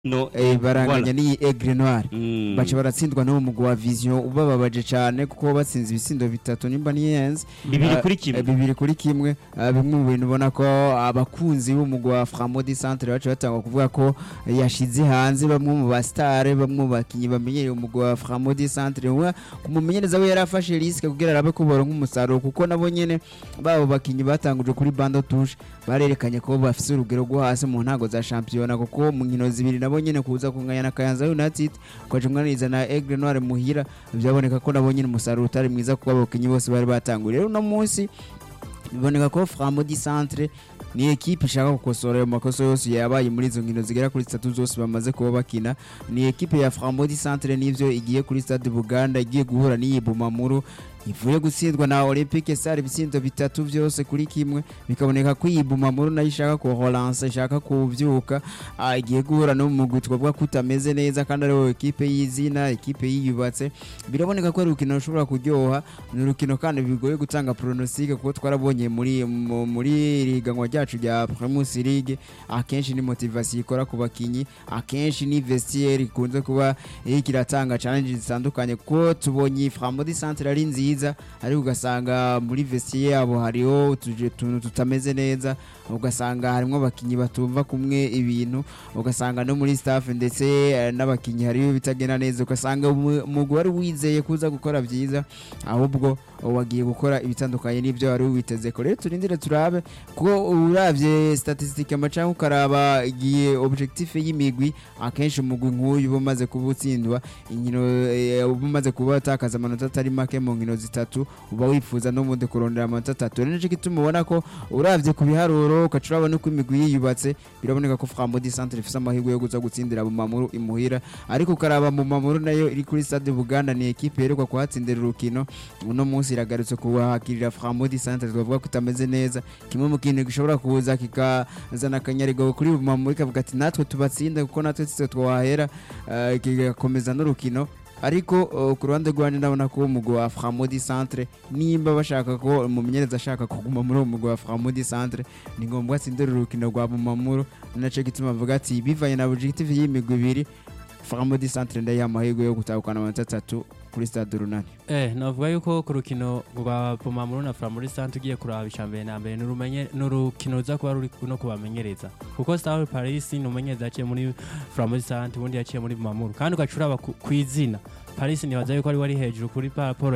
no baranganya n'iyi Aigle Noir baca mm. baratsindwa n'uwo mugwi wa Vision ubababaje cyane kuko batsinze ibisindo bitatu nimba niyenze bibiri kuri kimwe bimwe mu bintu ubona ko abakunzi b'umugwi wa Framodi Centre baca batangwa kuvuga ko yashize hanze bamwe mu bastare bamwe mu bakinyi bamenyereye umugwi wa Framodi Centre kumumenyereza we yarafashe risk kugira arabe ko boronka umusaruro kuko nabo nyene babo bakinyi batanguje kuri bando touche barerekanye ko bafise urugero rwo hasi mu ntago za championnat kuko mu nkino zibiri nabo nyene kuza kunganya na Kayanza United kwaje mwaniriza na Aigle Noir muhira byaboneka ko nabo nyene umusaruro utari mwiza kuko abakinyi bose bari batanguriye rero no munsi biboneka ko Framodi Centre ni equipe ishaka gukosora ayo makosa yose yabaye muri izo nkino zigera kuri 3 zose bamaze kuba bakina ni equipe ya Framodi Centre nivyo igiye kuri Stade Buganda igiye guhura n'iyibumamuru ivuye gutsindwa na Olympique Stars ibitsindo bitatu byose kuri kimwe bikaboneka ko yibumamuru nayo ishaka ko relance ishaka kuvyuka igiye guhura no mu gutwa bwa kutameze neza kandi ari equipe y'izina equipe yiyubatse biraboneka ko ari urukino rushobora kuryoha ni urukino kandi bigoye gutanga pronostic kuko twarabonye muri liganwa ryacu rya Primus League akenshi ni motivation ikora ku bakinyi akenshi ni vestiaire ikunze kuba ikiratanga challenge zitandukanye ko tubonye Framodi Centre ari nziza ari ugasanga muri vestiaire yabo hariho tuntu tutameze neza ugasanga harimo abakinyi batumva kumwe ibintu ugasanga no muri staff ndetse n'abakinyi hariho bitagena neza ugasanga umugwi wari wizeye kuza gukora byiza ahubwo wagiye gukora ibitandukanye n'ibyo wari witeze ko rero turindire turabe ko uravye statistique amaca ukaraba igiye objectif y'imigwi akenshi umugwi nk'uyu bumaze kubutsindwa inkino bumaze kubatakaza amanota atari make mu nkino zitatu uba wifuza no mude kurondera amanota atatu rero nje tumubona ko uravye ku biharuro ukacuraba no kwimigwi yiyubatse biraboneka ko Framodi Centre ifise amahirwe yo guza gutsindira mu mamuru imuhira ariko ukaraba mu mamuru nayo iri kuri Stade Buganda ni equipe yerekwa kuhatsindira urukino uno munsi iragarutse kuhakirira Framodi Centre twavuga ko itameze neza kimwe mu kintu gishobora kuza kikazana akanyarigo kuri mu mamuru kavuga ati natwe tubatsinda kuko natwe twahera kigakomeza n'urukino ariko ku ruhande rwanje ndabona ko umugwi wa Framodi Centre nimba bashaka ko umumenyereza ashaka kuguma muri umugwi wa Framodi Centre ni ngombwa atsindira urukino rwa Bumamuru naco gituma avuga ati bivanye na objectif y'imigwi ibiri Framodi Centre ndaye amahirwe yo gutahukana amanota 3 kuri Stade Runani navuga yuko ku rukino rwa Bumamuru na Framodi Centre ugiye kuraba icambere na mbere n'urukino ruza kuba ruri no kubamenyereza kuko Stade Paris n'umumenyereza yaciye muri Framodi Centre ubundi yaciye muri Bumamuru kandi ugacuraba kwizina Paris nibaza yuko ari wari hejuru kuri raporo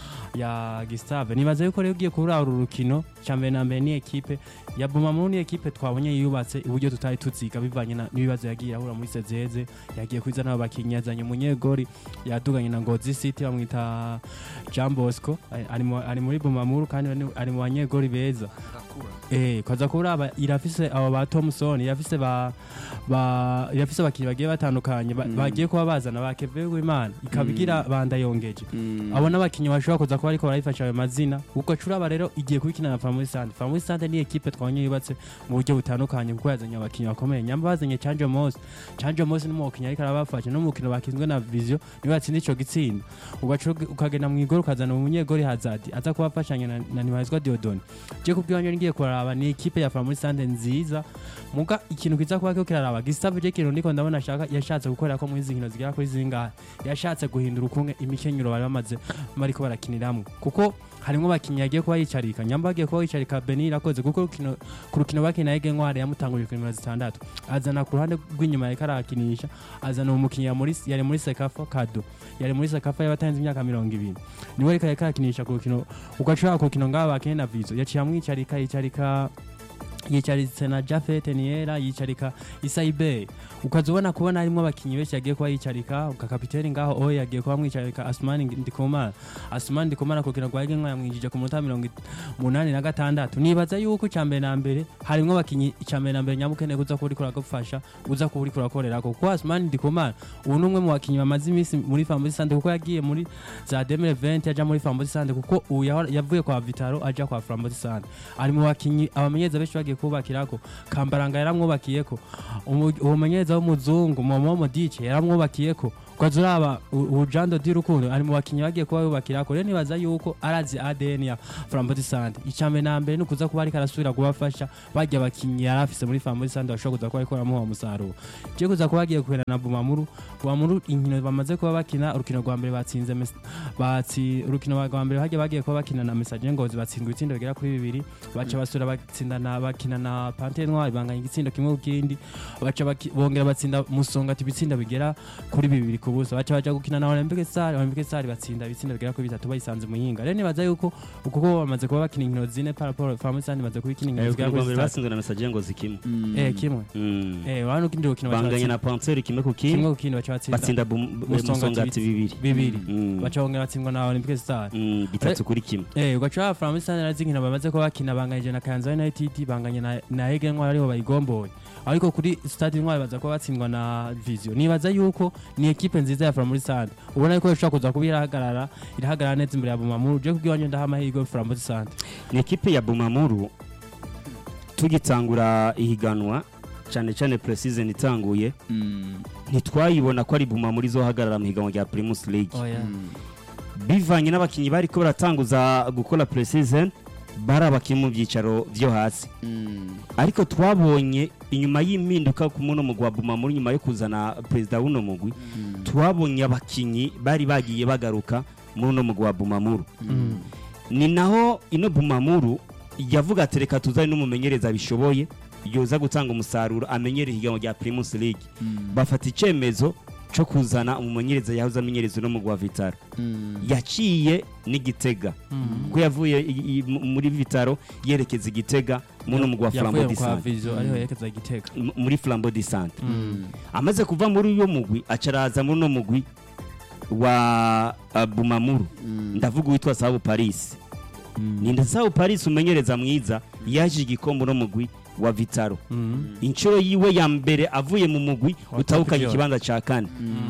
ya Gustave nibaza yuko rero ugiye kuraba urukino cambere na mbere ni equipe ya Bumamuru ni equipe twabonye yubatse uburyo tutari tuziga bivanye n'ibibazo yagiye ahura muri sezeze yagiye kwizana abakinyi yazanye umunyegori yaduganye na Ngozi City bamwita Jean Bosco ari muri Bumamuru kandi ari mu banyegori beza kaza kuraba irafise abo ba Thomson irafise irafise abakinyi bagiye batandukanye bagiye kuba bazana ba Kevin Wimana ikabigira banda yongeje abo n'abakinyi bashobora kuza kuba ariko barayifasha ayo mazina uko curaba rero igiye kubikina na Framodi Centre Framodi Centre ni equipe twanye yubatse mu buryo butandukanye kuko yazanye abakinyi bakomeye nyamba bazanye Chanjo Mose n'umukinyi ariko arabafasha n'umukino bakinzwe na Vision niwe atsinda ico gitsinda ukagenda mu igoro ukazana umunyegori Hazard aza kubafashanya na Nibarizwa Diodone je kubwanye ngiye kuraba ni equipe ya Framodi Centre nziza muga ikintu kiza kuba cyo kiraraba Gustave je kintu ndiko ndabona yashatse gukorera ko mu izinkino zigera kuri zingahe yashatse guhindura ukunge imikenyuro bari bamaze mariko barakiniramwe kuko harimo bakinyi yagiye kuba yicarika nyamba yagiye kuba yicarika Benir akoze kuko ku rukino bakina Aigle Noir yamutangurije ku 6 azana ku ruhande rw'inyuma yakarakinisha azana umukinyi yari muri Sekafa Kado yari muri Sekafa yabatanze imyaka 20 niwe reka yakarakinisha ku rukino ugacura ku rukino ngaba bakene na Vizo yaciye yicarika yicaritse na Jafet Niera yicarika Isaibe ukazobona kubona harimo abakinyi benshi yagiye kuba yicarika ukakapiteni ngaho yagiye kuba mwicarika Asmani Ndikumana kokina kwa Aigle yamwijije ku munota 86 nibaza yuko cambere na mbere harimo abakinyi cambere na mbere nyamukene kuza kuri kuragufasha uza kuri kurakorera ko Asmani Ndikumana ubu numwe mu bakinyi bamaze imisi muri Framodi Centre kuko yagiye muri za 2020 yaja muri Framodi Centre kuko yavuye kwa Vitaro aja kwa Framodi Centre ari mu bakinyi abamenyereza benshi bagiye bagiye kubakirako Kambaranga yaramwubakiyeko umumenyereza w'umuzungu Momo Modic yaramwubakiyeko kwazuraba ujando dirukundo ari mu bakinyi bagiye kuba yubakirako rero nibaza yuko arazi ADN ya Flambeau Sante icambe nambere no kuza kuba ari karasubira kubafasha bajya bakinyi yarafise muri Flambeau Sante bashobora kuza kuba ariko ramuha umusaruro je kuza kuba bagiye kwera na Bumamuru inkino bamaze kuba bakina urukino rwa mbere batsinze urukino rwa mbere bagiye kuba bakina na Message Ngozi batsindwa itsindo bigera kuri 2 baca basura batsindana bakina na Panthère Noire banganya igitsindo kimwe ukindi baca bongera batsinda Musonga tibitsinda bigera kuri 2 kubusa baca gukina na Olympique Stars batsinda ibitsinda bigera kuri 3 bayisanze muhinga rero nibaza yuko uko bamaze kuba bakina inkino zine par rapport Flambeau Sante baze kubikina inkino zigera kuri batsinze na Message Ngozi kimwe kimwe wano kindi rukino banganya na Panthère kimwe ku kimwe ukindi baca batsinda Musonga 2 baca bongera batsindwa na Olympique Stars 3 kuri kimwe ugaca Flambeau Sante nazinkina bamaze kuba bakina banganya na Kayanza United banganya na Ege Ntwari ariho bayigomboye ariko kuri Stade Ntwari baza kuba batsindwa na Vision nibaza yuko ni equipe nziza ya Flambeau Sante ubona yuko ishobora kuza kuba irahagarara neza imbere ya Bumamuru je kubwiwanje ndahamahigo Flambeau Sante ni equipe ya Bumamuru tugitangura ihiganwa cyane pre-season itanguye ntitwayibona ko ari Bumamuru izohagarara mu higanwa rya Primus League bivanye n'abakinyi bari ko baratanguza gukora pre-season bari abakinyi mu byicaro byo hasi ariko twabonye inyuma y'impinduka ku muno mugwa Bumamuru nyuma yo kuzana president w'uno mugwi twabonye abakinyi bari bagiye bagaruka muri uno mugwa Bumamuru ni naho ino Bumamuru yavuga ati reka tuzane n'umumenyereza bishoboye yoza gutanga umusaruro amenyereye higanwa rya Primus League bafata icemezo cyo kuzana umumenyereza yahoze amenyereza no mugwa Vitaro yaciye n'Igitega kuko yavuye muri Vitaro yerekeza Igitega muno mugwa Flambeau Sante ariho yerekeza Igitega muri Flambeau Sante amaze kuva muri uyo mugwi acaraza muri no mugwi wa Bumamuru ndavuga witwa Sao Paris ni Sao Paris umenyereza mwiza yaje igikombe no mugwi wa Vitaro inshuro yiwe ya mbere avuye mu mugwi utawukanye ikibanza ca kane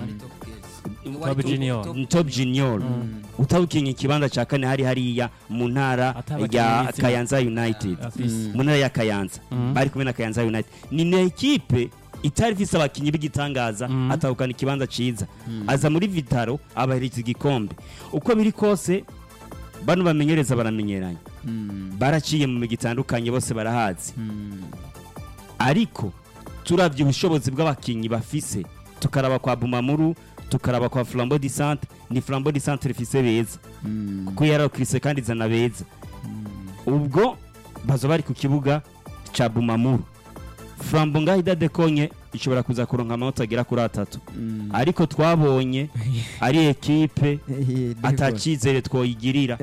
Top Junior utawukinye ikibanza ca kane hariya mu ntara ya Kayanza United mu ntara ya Kayanza bari kumwe na Kayanza United ni equipe itari visa abakinyi b'igitangaza atawukana ikibanza ciza aza muri Vitaro abahereza igikombe uko biri kose bano bamenyereza baramenyeranye baraciye mu migitandukanye bose barahazi ariko turavye ubushobozi bw'abakinyi bafise tukaraba kwa Bumamuru tukaraba kwa Flambeau Sante ni Flambeau Sante rifise beza kuko yarakrise kandi zana beza ubwo bazo bari ku kibuga ca Bumamuru Flambeau ngahida de konye ishobora kuza kuronka amanota agera kuri 3 ariko twabonye ari equipe atacizere twoyigirira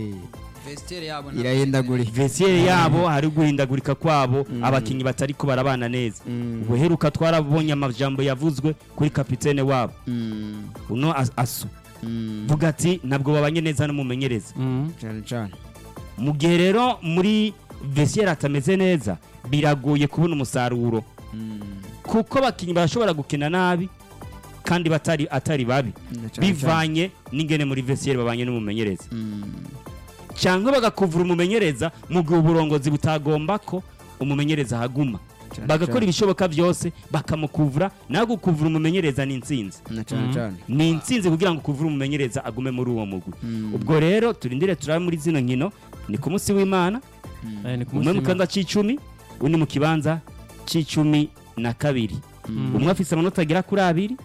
vestiaire yabo hari guhindagurika kwabo abakinyi batari ko barabana neza ubuheruka twarabonye amajambo yavuzwe kuri kapitene wabo uno asu vuga ati nabwo babanye neza no mumenyereza cyane mu gihe rero muri vestiaire atameze neza biragoye kubona umusaruro kuko bakinyi bashobora gukina nabi kandi atari babi bivanye n'ingene muri vestiaire babanye n'umumenyereza cyangwa bagakuvura umumenyereza mu gihe uburongozi butagomba ko umumenyereza haguma bagakora ibishoboka byose bakamukuvura naho gukuvura umumenyereza ni intsinzi ni intsinzi kugira ngo kuvura umumenyereza agume muri uwo mugwi ubwo rero turindire turabe muri zino nkino ni ku munsi w'Imana umwe mu kibanza c'icumi undi mu kibanza c'icumi na kabiri umwe afise amanota agera kuri 2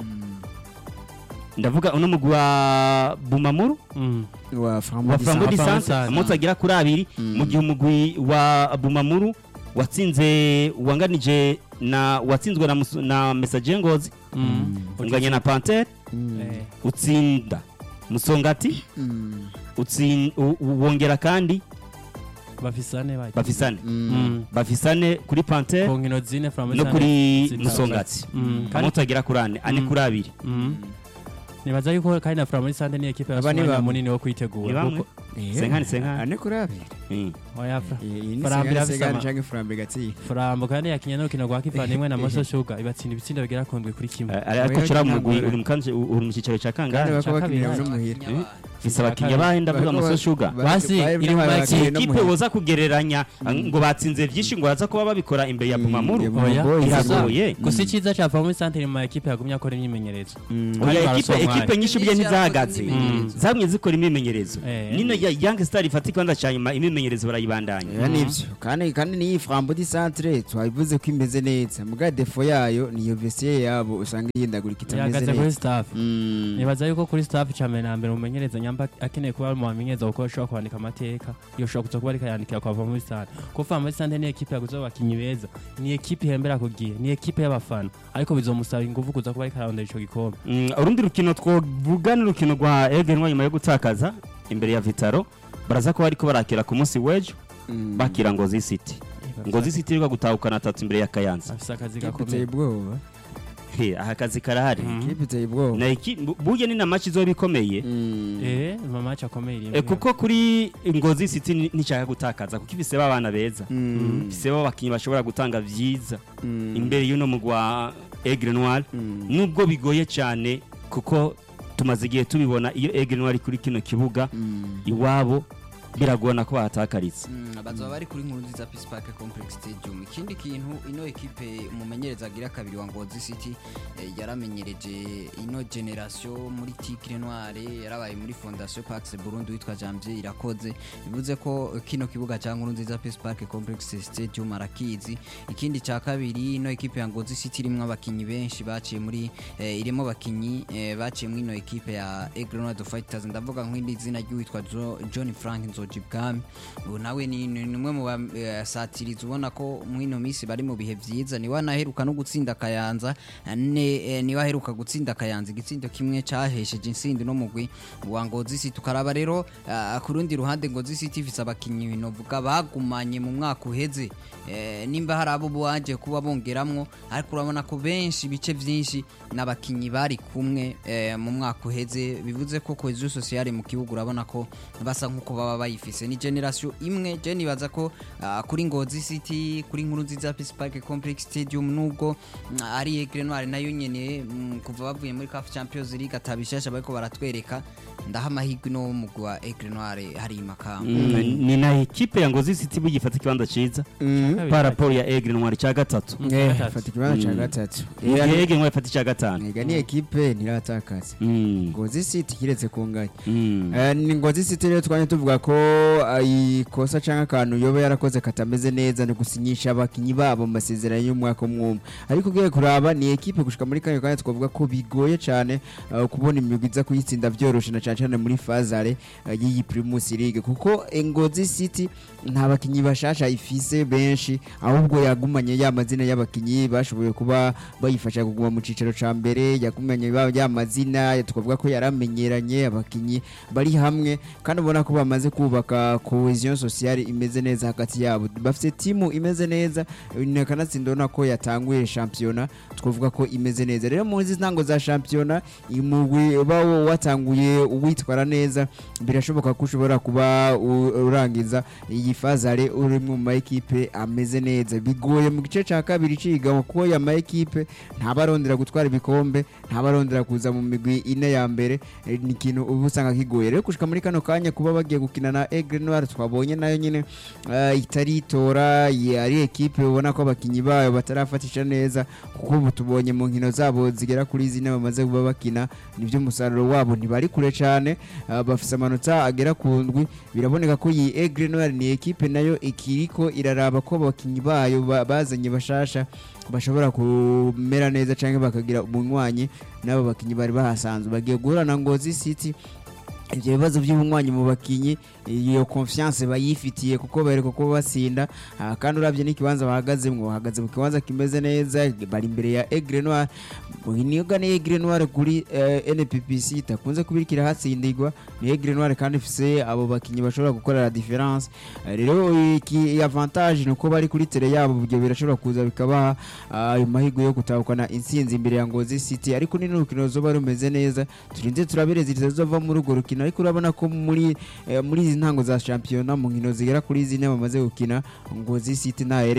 ndavuga uno mugwi wa Bumamuru wa Flambeau Sante amanota agera kuri 2 mu gihe umugwi wa Bumamuru wanganije watsinzwe na Message Ngozi unganya na Panthère utsinda Musongati wongera kandi bafisane kuri Panthère no kuri Musongati amanota agera kuri 4 kuri 2 nibaza yuko kandi na Flambeau Sante ni equipe y'abana munini wo kwitegura ane kuri 2 oya Flambeau kandi yakinya no kino gwa kivana imwe na Moso Sugar ibatsinda ibitsinda bigera kondwe kuri kimwe ariko cura mu mugwi uri mu cyicaro cya kangahe fise abakinya bahenda vuga amaso sugar basi iri mu ikipe woza kugereranya ngo batsinze vyinshi ngo baza kuba babikora imbere ya Bumamuru iragoye gusa iciza ca Family Center mu ekipe yagumya akora imyimenyerezo ekipe nyinshi bye ntizahagaze zamwe zikora imyimenyerezo nino ya Young Star ifatika nda cyanyuma imyimenyerezo barayibandanya nivyo kandi ni Flambeau du Centre twabivuze ko imeze neza muga defo yayo niyo vestiaire yabo usanga yindagurika itameze neza nibaza yuko kuri staff cyane na mbere umenyereza nyamba akeneye kuba mu bamenyereza uko ashobora kwandika amateka iyo ashobora kuza kuba ariko yandikira kwa Family Center ko Family Center ni ekipe yaguze abakinyi beza ni ekipe ihembera kugiye ni ekipe y'abafana ariko bizomusaba ingufu kuza kuba ariko arondera ico gikombe urundi rukino twovuga ni rukino rwa Egenwa nyuma yo gutakaza imbere ya Vitaro baraza ko bariko barakira ku munsi w'ejo bakira Ngozi City Ngozi City rwa gutahukana 3 imbere ya Kayanza afisa akazi gakomeye bwoba aha kazi karahari ikipe bwoba na buye ni na match zo bikomeye ma match akomeye kuko kuri Ngozi City nishaka gutakaza kuko ifise babana beza ifise babakinyi bashobora gutanga vyiza imbere y'uno mugwa Aigle Noir nubwo bigoye cyane kuko tumaze igihe tubibona iyo Aigle Noir kuri kino kibuga iwabo biragona ko bahatakaritse bazoba bari kuri nkuru nziza Peace Park Complex Stadium. Ikindi kintu ino ekipe umumenyereza agira kabiri wa Ngozi City yaramenyereje ino generation muri Tigre Noire yarabaye muri Fondation Pax Burundi witwa Janvier Irakoze bivuze ko kino kibuga cya nkuru nziza Peace Park Complex Stadium arakizi. Ikindi cya kabiri ino ekipe ya Ngozi City irimo abakinyi benshi baciye muri irimo abakinyi baciye muri ino ekipe ya Aigle Noir de Fighters ndavuga nk'indi zina ry'uwitwa John Frank Nzojibwami nawe ni numwe mu basatiriza ubona ko mwino misi bari mu bihe vyiza ni wanaheruka no gutsinda Kayanza ni waheruka gutsinda Kayanza igitsindo kimwe cyahesheje insindi no mugwi wa Ngozi City tukaraba rero kurundi ruhande Ngozi City ifise abakinyi binovuga bagumanye mu mwaka uheze nimba harabo bwaje kuba bongeramwo ariko urabona ko benshi bice vyinshi n'abakinyi bari kumwe mu mwaka uheze bivuze ko cohesion sociale mu kibuga urabona ko basa nkuko baba bayifise ni generation imwe je nibaza ko kuri Ngozi City kuri nkuru nziza Peace Park Complex Stadium nubwo ari Aigle Noir nayo nyene kuva bavuye muri CAF Champions League atabishasha bariko baratwereka ndaha amahirwe no mugwa Aigle Noir hari imakamba ni na ekipe ya Ngozi City bugifata kibanza ciza paraporo ya Aigle Noir cya gatatu fata kibanza cya gatatu Aigle Noir fata cya gatanu ega ni ekipe ntiratakaza Ngozi City kiretse kunganya ni Ngozi City rero twanye tuvuga ko ikosa canka kantu yoba yarakoze katameze neza no gusinyisha abakinyi babo mu masezerano y'umwaka umwe ariko ugiye kuraba ni ekipe gushika muri kanyo kandi twavuga ko bigoye cyane kubona imigwi iza kuyitsinda byoroshe na cyane muri fazare y'iyi Primus League kuko Ngozi City nta bakinyi bashasha ifise benshi ahubwo yagumanye y'amazina y'abakinyi bashoboye kuba bayifasha kuguma mu cicaro ca mbere yagumanye y'amazina twavuga ko yaramenyeranye abakinyi bari hamwe kandi ubona ko bamaze kubaka cohesion sociale imeze neza hagati yabo bafite timu imeze neza kanatsinda ko yatanguye championnat twavuga ko imeze neza rero mu ntango za championnat imugwi bawo watanguye uwitwara neza birashoboka ko ushobora kuba urangiza iyi fazare uri mu ma equipe ameze neza bigoye mu gice ca kabiri ciga ko ya ma equipe ntabarondera gutwara ibikombe ntabarondera kuza mu migwi ine ya mbere ni kintu ubusanga kigoye rero kushika muri kano kanya kuba bagiye gukina na Aigle Noir twabonye nayo nyine itaritora ari equipe ubona ko abakinyi bayo batarafatisha neza kuko ubu tubonye mu nkino zabo zigera kuri zine bamaze kuba bakina nivyo umusaruro wabo ntibari kure cyane bafise amanota agera ku ndwi biraboneka ko iyi Aigle Noir ni equipe nayo ikiriko iraraba ko abakinyi bayo bazanye bashasha bashobora kumera neza canke bakagira umunywanyi nabo bakinyi bari bahasanzwe bagiye guhura na Ngozi City ibyo bibazo by'umunywanyi mu bakinyi iyo confiance bayifitiye kuko bareko ko basinda kandi uravye n'ikibanza bahagaze mu kibanza kimeze neza bari imbere ya Aigle Noir niyoga ni Aigle Noir kuri NPPC takunze kubirikira hatsindirwa ni Aigle Noir kandi ifise abo bakinyi bashobora gukora la difference rero iki avantage nuko bari kuri tele yabo byo birashobora kuza bikabaha ayo mahigo yo gutahukana intsinzi imbere ya Ngozi City ariko ni n'urukino zoba rumeze neza turinze turabireza zizova muri urwo rukino ariko urabona ko muri izi ntango za championnat mu nkino zigera kuri zine bamaze gukina Ngozi City na RR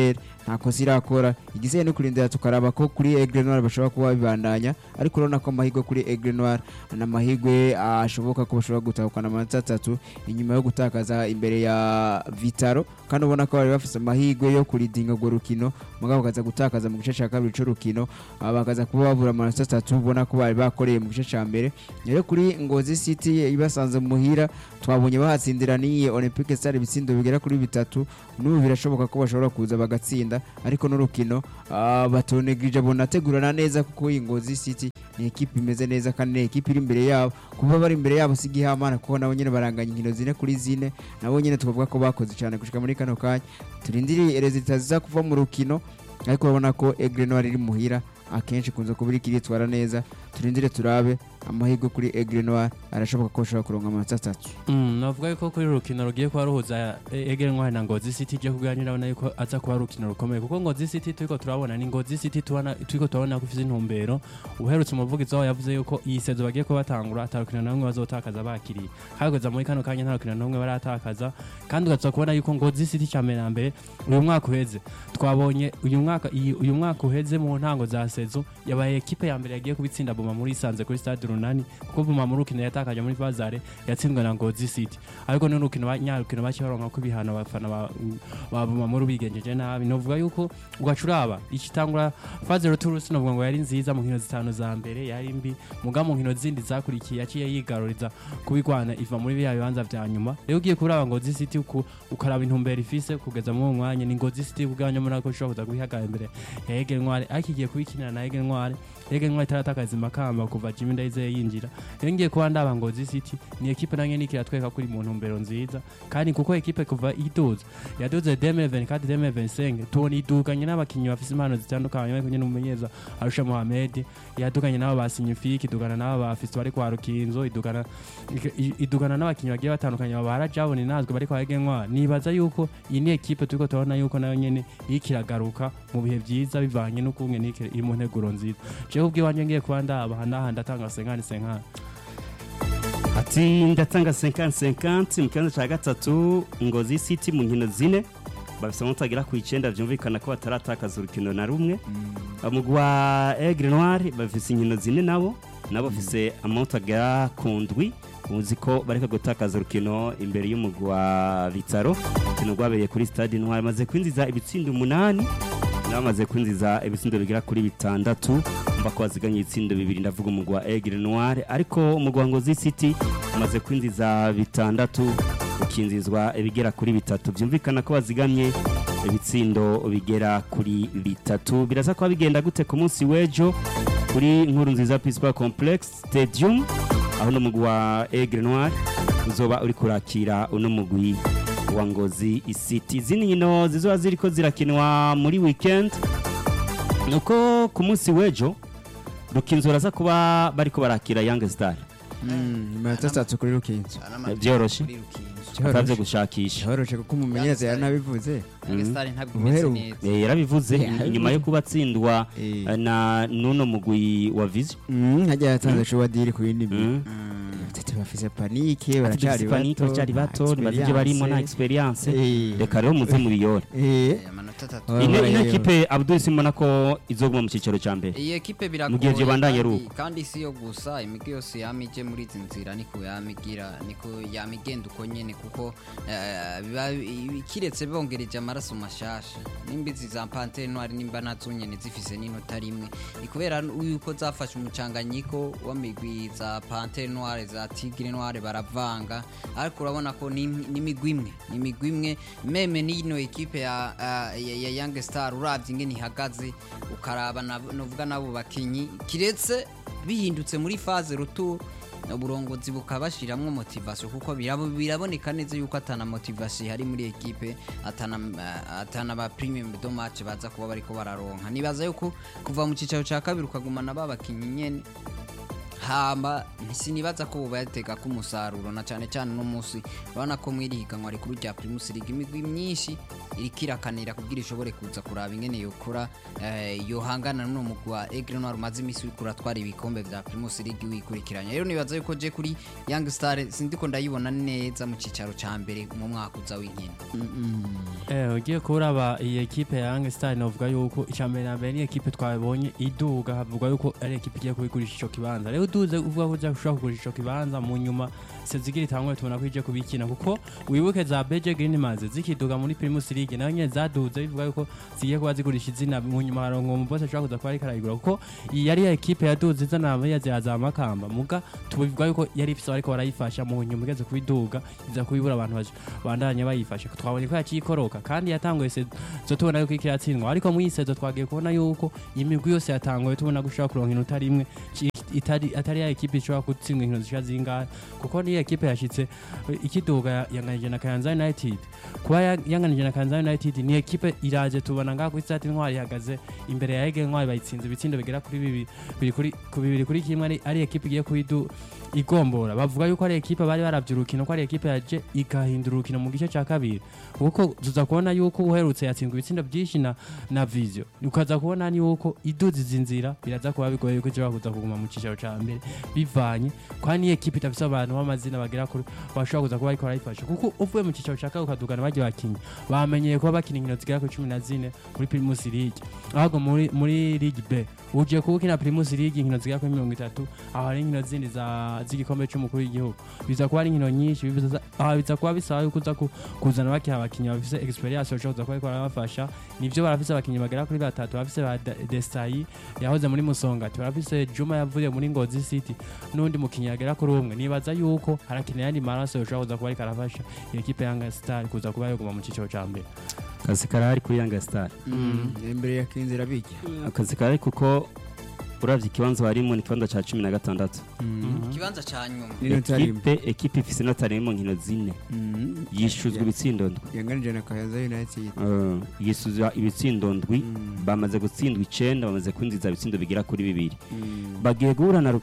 nta kosa irakora igisigaye no kurindira tukaraba ko kuri Aigle Noir bashobora kuba bibandanya ariko urabona ko amahirwe kuri Aigle Noir n'amahirwe ashoboka ko bashobora gutahukana amanota 3 inyuma yo gutakaza imbere ya Vitaro kandi ubona ko bari bafite amahirwe yo kuridinga go rukino mugabo bakaza gutakaza mu gice cya kabiri cyo rukino bakaza kuba babura amanota 3 ubona ko bari bakoreye mu gice cya mbere rero kuri Ngozi City ibasanze muhira twabonye bahatsindira ni Olympique Stars ibitsindo bigera kuri 3 n'ubu birashoboka ko bashobora kuza bagatsinda ariko n'urukino batonegije bonategurana neza kuko Ngozi City ni equipe imeze neza kandi ni equipe iri imbere yabo kuba bari imbere yabo sigihamana kuko nabo nyene baranganya inkino 4-4 nabo nyene tukavuga ko bakoze cyane gushika muri kano kanya turindiriye resultats ziza kuva mu rukino ariko urabona ko Aigle Noir iri muhira akenshi kunze kubiri kiritwara neza turindire turabe amahirwe kuri Aigle Noir arashoboka ko ashobora kuronka amanota 3 navuga ko kuri rukino rugiye kwa ruhuza Aigle Noir na Ngozi City je kuganira na yuko aza kuba rukino rukomeye kuko Ngozi City turiko turabona ni Ngozi City turiko turabona ko ifite intumbero uherutse umuvugizi waho yavuze yuko iyi sezo bagiye ko batangura atarukino namwe bazotakaza bakiri hageze muri kano kanya ntarukino namwe baratakaza kandi ugatsa kubona yuko Ngozi City cyane na mbere uyu mwaka uheze twabonye uyu mwaka uheze mu ntango za sezo yabaye equipe ya mbere yagiye kubitsinda Boma muri Sanze kuri Stade Runani kuko Boma mu rukino yatakaje muri Bazare yatsindwa na Ngozi City ariko no rukino banyarukino bakibaronka ko bihana abafana ba Boma muri bigenjeje nabi novuga yuko ugacuraba ikitangura phase retour sinovuga ngo yari nziza mu nkino zitanu za mbere yari mbi muga mu nkino zindi zakurikiye yaciye yigaruriza kubigwana iva muri biya bibanza vya nyuma rero ugiye kuraba Ngozi City ukaraba intumbero ifise kugeza mu mwanya ni Ngozi City ubwanya muri ako shoboza guhigara imbere ya Aigle Noir akigiye kubikinira na Aigle Noir itaratakaza makamba kuva Jimmy Ndayizeye yinjira rero ngiye kuba ndaba Ngozi City ni equipe nange nikiratweka kuri mu ntumbero nziza kandi kuko equipe kuva idoza yadoze 2024 2025 toni idukanye n'abakinyi bafise impano zitandukanye bari kunye n'umumenyeza Arusha Mohamed yadukanye n'abo basinyifiki idugana n'abo bafise bari kwa Rukinzo idugana n'abakinyi bagiye batandukanye babara Jabone nazwe bari kwa Aigle Noir nibaza yuko iyi ni equipe turiko turabona yuko nayo nyene yikiragaruka mu bihe byiza bivanye no kumwe nike iri mu nteguro nziza jewe ubwiwanje ngiye kuba ndahanda ndatanga 50-50 ati ndatanga 50-50 mu kibanza cya gatatu Ngozi City mu nkino 4 bafise mutagira ku 9 byumvikana ko bataratakaza urukino na rumwe umugwi wa Aigle Noir bafise inkino 4 nabo bafise amutagira ku ndwi uzi ko bareka gutakaza urukino imbere y'umugwi wa Vitaro kino gwabereye kuri Stade Noir maze kwinziza ibitsindo 8 namaze kwinziza ibitsindo bigera kuri 6 mbako waziganye ibitsindo 2 ndavuga umugwi wa Aigle Noir ariko umugwi wa Ngozi City maze kwinziza 6 ukinzizwa ibigera kuri 3 byumvikana ko wazigamye ibitsindo bigera kuri 3 biraza ko bigenda gute ku munsi wejo kuri Nkuru Nziza Peace Complex Stadium aho no mugwi wa Aigle Noir uzoba uri kurakira uno mugwi wa Ngozi City zini nkino zizoba ziriko zirakinwa muri weekend nuko ku munsi wejo Rukinzo raza kuba bariko barakira Young Star amanota 3 kuri Rukinzo byoroshe Akaze gushakisha horoshe kuko umumenyereza yaranabivuze yarabivuze inyuma yo kubatsindwa na nuno mugwi wa Vision hajya yatanze sho wadiri ku yindi bafise panike baracari bato bazije barimo na experience reka rero muze muri yore ino equipe Abdul Simona ko izoguma mu cicaro ca mbere iyi equipe biragoye kandi si yo gusa imigwi yose yamije muri izi nzira niko yamigira niko yamigenda uko nyene kuko kiretse bongereje amaraso mashasha nimbizi za Panthère Noire nimba nazo nyene zifise n'inota rimwe ikubera yuko zafashe umucanganyiko w'amigwi za Panthère Noire za Tigre Noire baravanga ariko urabona ko ni imigwi imwe meme n'ino equipe ya Young Star uravye ingene ihagaze ukaraba novuga nabo bakinyi kiretse bihindutse muri phase retour uburongozi bukabashiramwe motivation kuko biraboneka neza yuko atana motivation hari muri equipe atana ba premium do match baza kuba bariko bararonka nibaza yuko kuva mu cicaro ca kabiri ukagumana babakinyi nyene hamba sinibaza ko batega ko umusaruro na cyane cyane no munsi urabona ko mwirihiganwa rikuru rya Primus League imigwi myinshi irikirakanira kugira ishobore kuza kuraba ingene yokora yohangana no mugwa Aigle Noir maze imisi urikura twara ibikombe vya Primus League wikurikiranya rero nibaza yuko je kuri Young Star sindiko ndayibona neza mu cicaro ca mbere mu mwaka uza w'inkino ugiye kuraba iyi ekipe ya Young Star novuga yuko icambere na mbere ni ekipe twabonye iduga havuga yuko ari ekipe igiye kubigurisha ico kibanza rero duze uvuga ko ushaka kugurisha ico kibanza mu nyuma sezigira itangwe tubona ko ije kubikina kuko wibuke za BG Green Maze zikiduga muri Primus League nayo nyene zaduze bivuga yuko zigiye kuba zigurisha izina mu nyuma harongo mu boss ashaka kuza kuba ari karayigura kuko iyi yari ekipe yaduze izana yaza makamba muga tubivuga yuko yari ifise ariko barayifasha mu nyuma igeze kubiduga iza kubibura abantu bandanye bayifasha twabonye ko yakikoroka kandi yatanguye zo tubona yuko ikiratsindwa ariko mu yisezo twagiye kubona yuko imigwi yose yatanguye tubona gushaka kuronka inota rimwe atari ya ekipe ishobora gutsindwa inkino zishika zingahe kuko ni ekipe yashitse ikiduga yanganije na Kayanza United kuba yanganije na Kayanza United ni ekipe iraje tubona ngaho kuri stade Intwari ihagaze imbere ya Aigle Noir bayitsinze ibitsindo bigera kuri bibiri kuri kimwe ari ekipe igiye kuyidu igombora bavuga yuko ari ekipe bari baravye urukino ko ari ekipe yaje ikahindura urukino mu gice ca kabiri kuko tuza kubona yuko uherutse yatsinzwe ibitsindo byinshi na Vision ukaza kubona ni yuko iduzi zinzira biraza kuba bigoye yuko je bakuza kuguma mu cicaro ca mbere bivanye kwa ni ekipe itafise abantu b'amazina bagera kuri bashobora kuza kuba ariko barayifasha kuko uvuye mu cicaro ca kabiri ukadugana baje bakinyi bamenyeye ko bakina inkino zigera kuri 14 muri Primus League ahubwo muri League B uje kubukina Primus League inkino zigera kuri 30 aho ari inkino zindi z'igikombe cy'umukuru w'igihugu biza kuba ari inkino nyinshi biza kuba bisaba yuko uza kuzana bakiha abakinyi bafise experience bashobora kuza kuba ariko barabafasha nivyo barafise abakinyi bagera kuri batatu bafise ba Desai yahoze muri Musongati barafise Juma yavuye muri Ngozi City n'undi mukinyi yagera kuri umwe nibaza yuko harakeneye yandi maraso yoshobora kuza kuba ariko arafasha iyo ekipe ya Young Star kuza kuba yoguma mu cicaro ca mbere akazi karahari kuri Young Star imbere ya kinzira bijya akazi karahari kuko uravye ikibanza barimo ni kibanza ca 16 ikibanza ca nyuma ekipe ifise inota rimwe mu nkino zine yishuzwa ibitsindo ndwi yanganije na Kayanza United yisuzwa ibitsindo ndwi bamaze gutsindwa 9 bamaze kwinjiza ibitsindo bigera kuri 2 bagiye guhura na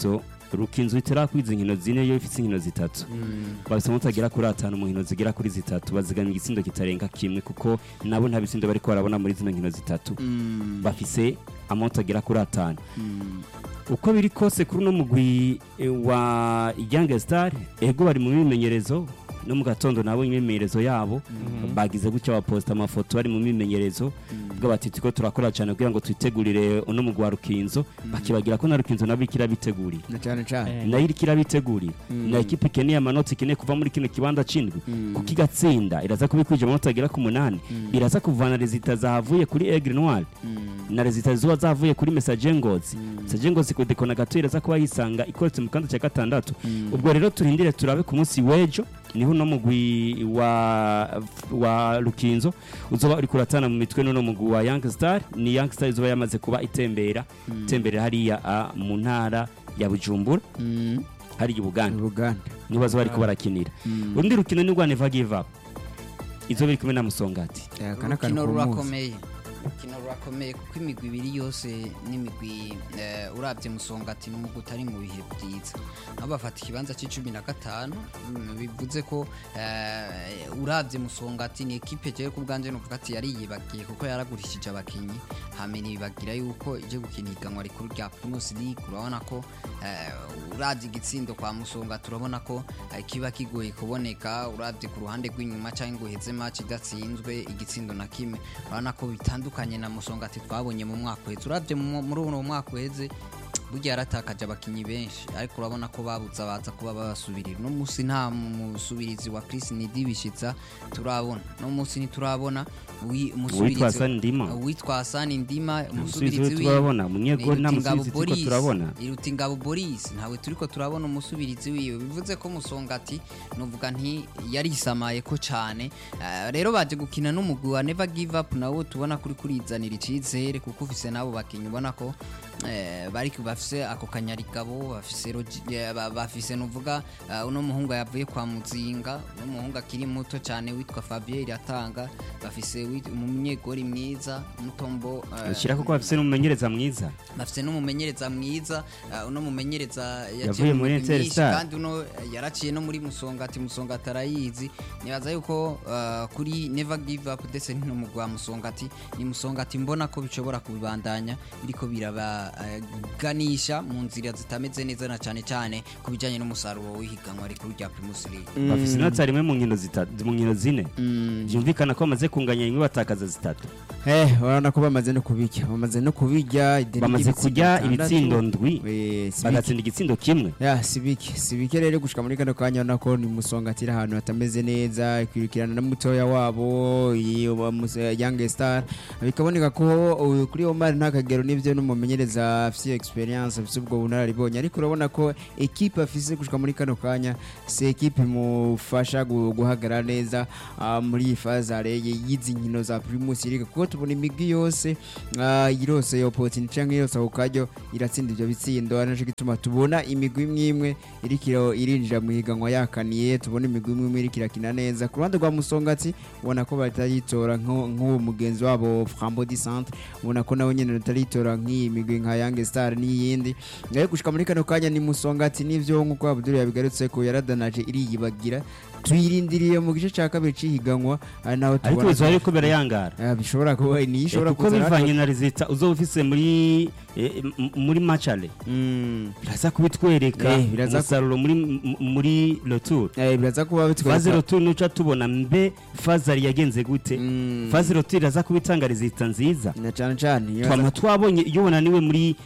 Rukinzo itera kwiza inkino zine yo ifise inkino zitatu basoma utagera kuri 5 mu nkino zigera kuri zitatu bazigamye igitsindo kitarenga kimwe kuko nabo nta bitsindo bariko barabona muri zino nkino zitatu bafise amount agera kuri 5 uko biri kose kuri no mugwi wa Young Star ego bari mu bimenyerezo no mu gatondo nabo imimenyerezo yabo bagize gutya baposta amafoto bari mu mimenyerezo bwo batiti ko turakora cyane kugira ngo twitegurire uno mugwa Rukinzo bakibagira ko na Rukinzo nabikira biteguri na cyane cyane na irikira biteguri na ekipe keneye amanota keneye kuva muri kino kibanza cindwi kukigatsinda iraza kubikwije amanota agera ku 8 iraza kuvana rezita zahavuye kuri Aigle Noir na rezita zuba zavuye kuri Message Ngozi Message Ngozi ko dekona gato iraza kuba yisanga ikoretse mu kanza cya gatandatu ubwo rero turindire turabe ku munsi wejo niho no mugwi wa Rukinzo uzoba uri kuratana mu mitwe no mugwi wa Young Star ni Young Star izoba yamaze kuba itembera hariya mu ntara ya Bujumbura hari Buganda niho bazo bari ko barakinira undi rukino ni rwa Never Give Up izo biri kumwe na Musongati kino rurakomeye kuko imigwi ibiri yose n'imigwi urabye Musongati n'umugwi utari mu bihe byiza aho bafata ikibanza c'15 bivuze ko urabye Musongati ni ekipe je ku bwanje nuvuga ati yari yibagiye kuko yaragurishije abakinyi hamene bibagira yuko ije gukina iganwa rikuru rya Primus League urabona ko urabye igitsindo kwa Musongati urabona ko kiba kigoye kuboneka urabye ku ruhande rw'inyuma cyangwa ngo heze match idatsinzwe igitsindo na kimwe urabona ko bitandukanye na Musongati twabonye mu mwaka uheze urabye muri uno mwaka uheze burya yaratakaje abakinyi benshi ariko urabona ko babuza baza kuba babasubirira no musi nta musubirizi wa Chris Nidibishitsa turabona no musi ntiturabona witwa Hasani Ndima umusubirizi turabona munyego na musubirizi turiko turabona Irutingabo Boris ntawe turiko turabona umusubirizi wiwe bivuze ko Musongati novuga nti yari isamaye ko cyane rero baje gukina n'umugwi wa Never Give Up nawo tubona kuri kurizanira icizere kuko ufise nabo bakinyi ubona ko bari bafise ako kanyarigabo bafise nuvuga uno muhungu yavuye kwa Muzinga uno muhungu akiri muto cyane witwa Fabien Iratanga bafise umumenyegori mwiza Mutombo shira kuko bafise n'umumenyereza mwiza bafise n'umumenyereza mwiza uno mumenyereza yavuye muri Interstar kandi uno yaraciye no muri Musongati arayizi nibaza yuko kuri Never Give Up ndetse no mugwa Musongati ni Musongati mbona ko bishobora kubibandanya biriko birabaganisha mu nzira zitameze neza na cyane kubijanye n'umusaruro w'ihiganwa ari kuri rya Primus League bafise inota rimwe mu nkino zine byumvikana ko bamaze kunganya imwe batakaza zitatu urabona ko bamaze no kubijya bamaze kujya ibitsindo ndwi bagatsinda igitsindo kimwe sibike rero gushika muri kano kanya urabona ko ni Musongati ahantu hatameze neza ikwirikirana na mutoya wabo Young Star bikaboneka ko kuri Omar nta kagero n'ivyo n'umumenyereza afite experience afite ubwo bunararibonye ariko urabona ko equipe afise gushika muri kano kanya c'est equipe mufasha guhagarara neza muri fazare yizi nkino za Primus League kuko tubona imigi yose irose yo opportunity cyangwa yose ukajyo iratsinda ivyo bitsindo anaje gituma tubona imigwi imwe irikiro irinjira mu higanwa yakaniye tubona imigwi imwe irikira kina neza ku ruhande rwa Musongati ubona ko batayitora nk'uwo mugenzi wabo Frambo du Centre ubona ko nawe nyene bataritora nk'iyi migwi nka Young Star n'iyindi ngaye gushika muri kano kanya ni Musongati n'ivyo nkuko Abdul yabigarutse ko yaradanaje iriyibagira tuyirindiriye mu gice cya kabiri cihiganwa naho tubona ariko bizari ko berayangara bishobora kuba ni ishobora kuko bivanye na resultat uzofise muri matchale biraza kubitwereka umusaruro muri retour biraza kuba bitwereka phase retour nuca tubona mbe phase yagenze gute phase retour iraza kubitanga resultat nziza na cyane twama twabonye iyo bonaniwe muri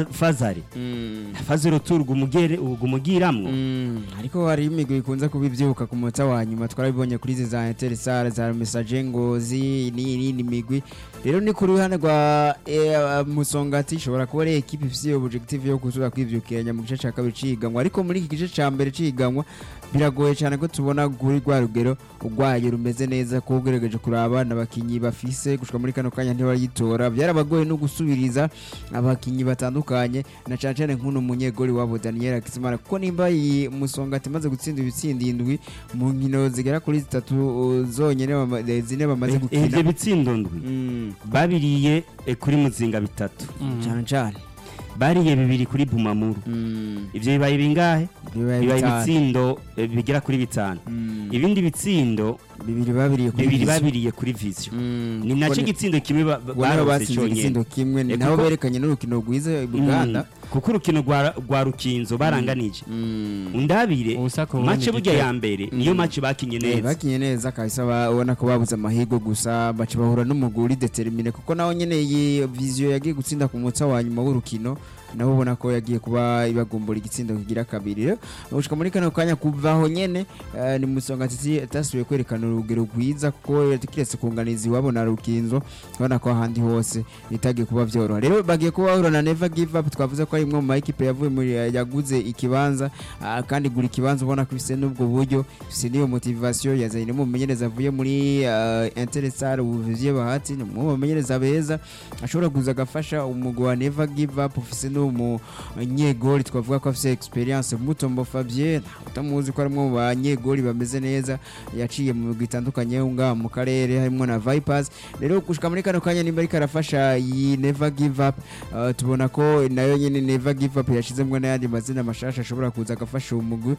phase retour gumugiramwo ariko hari imigwi ikunze kubivyuka ku munota wa nyuma twarabibonye kuri za Interstar za Message Ngozi ni migwi rero ni kuri ruhande rwa Musongati ishobora kuba ari equipe ifite objective yo kuzura kwivyukiranya mu gice cya kabiri cihiganwa ariko muri iki gice cya mbere cihiganwa biragoye cyane ko tubona kuri rwa rugero urwaye rumeze neza ko ugerageje kuraba n'abakinyi bafise gushika muri kano kanya ntibayitora byarabagoye no gusubiriza abakinyi batandukanye na cyane nk'uno munyegori wabo Daniel Akisimara kuko nimba iyi Musongati maze gutsinda ibitsindi indwi mu nkino zigera kuri 3 zonyene zine bamaze gukina ivyo bitsindo ndwi babiriye kuri Muzinga bitatu cyane bariye bibiri kuri Bumamuru ivyo bibaye bingahe bibaye bitsindo bigera kuri bitanu ibindi bitsindo bibiri babiriye kuri Vision ni naco gitsindo kimwe barose cyonyine kimwe ni naho berekanye n'urukino rwiza Uganda kuko urukino rwa Rukinzo baranganije undabire match burya ya mbere niyo match bakinye neza kahise babona ko babuze amahirwe gusa bace bahura n'umuguri determine kuko naho nyene iyi Vision yagiye gutsinda ku munsi wa nyuma w'urukino nabo ubona ko yagiye kuba ibagumbura igitsindo kigira kabiri ushika muri kano kanya kuvaho nyene ni Musongati atasubiye kwerekana urugero rwiza kuko yatikiretse kunganiza wabona Rukinzo ubona ko ahandi hose bitagiye kuba vyoroha rero bagiye kuba bahura na Never Give Up twavuze ko ari imwe mu equipe yavuye muri yaguze ikibanza kandi gura ikibanza ubona ko bise n'ubwo buryo bise niyo motivation yazanye mu menyereza avuye muri Interstar uvuye bahati mu bamenyereza beza ashobora kuza gafasha umugwi wa Never Give Up ufise n'umunyegori twavuga ko afise experience Mutombo Fabien utamuzi ko ari mu banyegori bameze neza yaciye mu migwi itandukanye unga mu karere harimo na Vipers rero gushika muri kano kanya nimba ari karafasha iyi Never Give Up tubona ko nayo nyene Never Give Up yashizemwe n'ayandi mazina mashasha ashobora kuza agafasha umugwi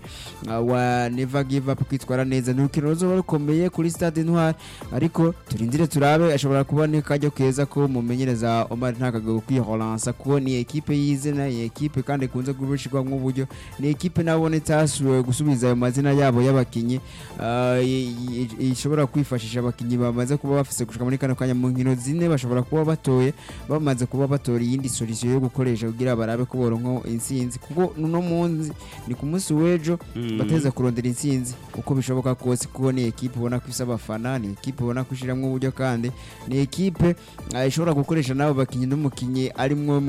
wa Never Give Up kwitwara neza n'urukino ruzoba rukomeye kuri Stade Intwari ariko turindire turabe ashobora kuboneka ajya keza ko mumenyereza Omar ntakago kwihoransa ko ni equipe y'izina equipe kandi kunze gurushirwa nk'uburyo ni equipe nabone tasuwe gusubiza ayo mazina yabo y'abakinyi ishobora kwifashisha abakinyi bamaze kuba bafise gushika muri kano kanya mu nkino zine bashobora kuba batoye bamaze kuba batora iyindi solution yo gukoresha kugira barabe barabe ko boronka intsinzi kuko no munsi ni ku munsi w'ejo bateza kurondera intsinzi uko bishoboka kose kuko ni ekipe ubona ko isaba abafana ni ekipe ubona ko ishiramwo uburyo kandi ni ekipe ishobora gukoresha nabo bakinyi n'umukinyi arimwo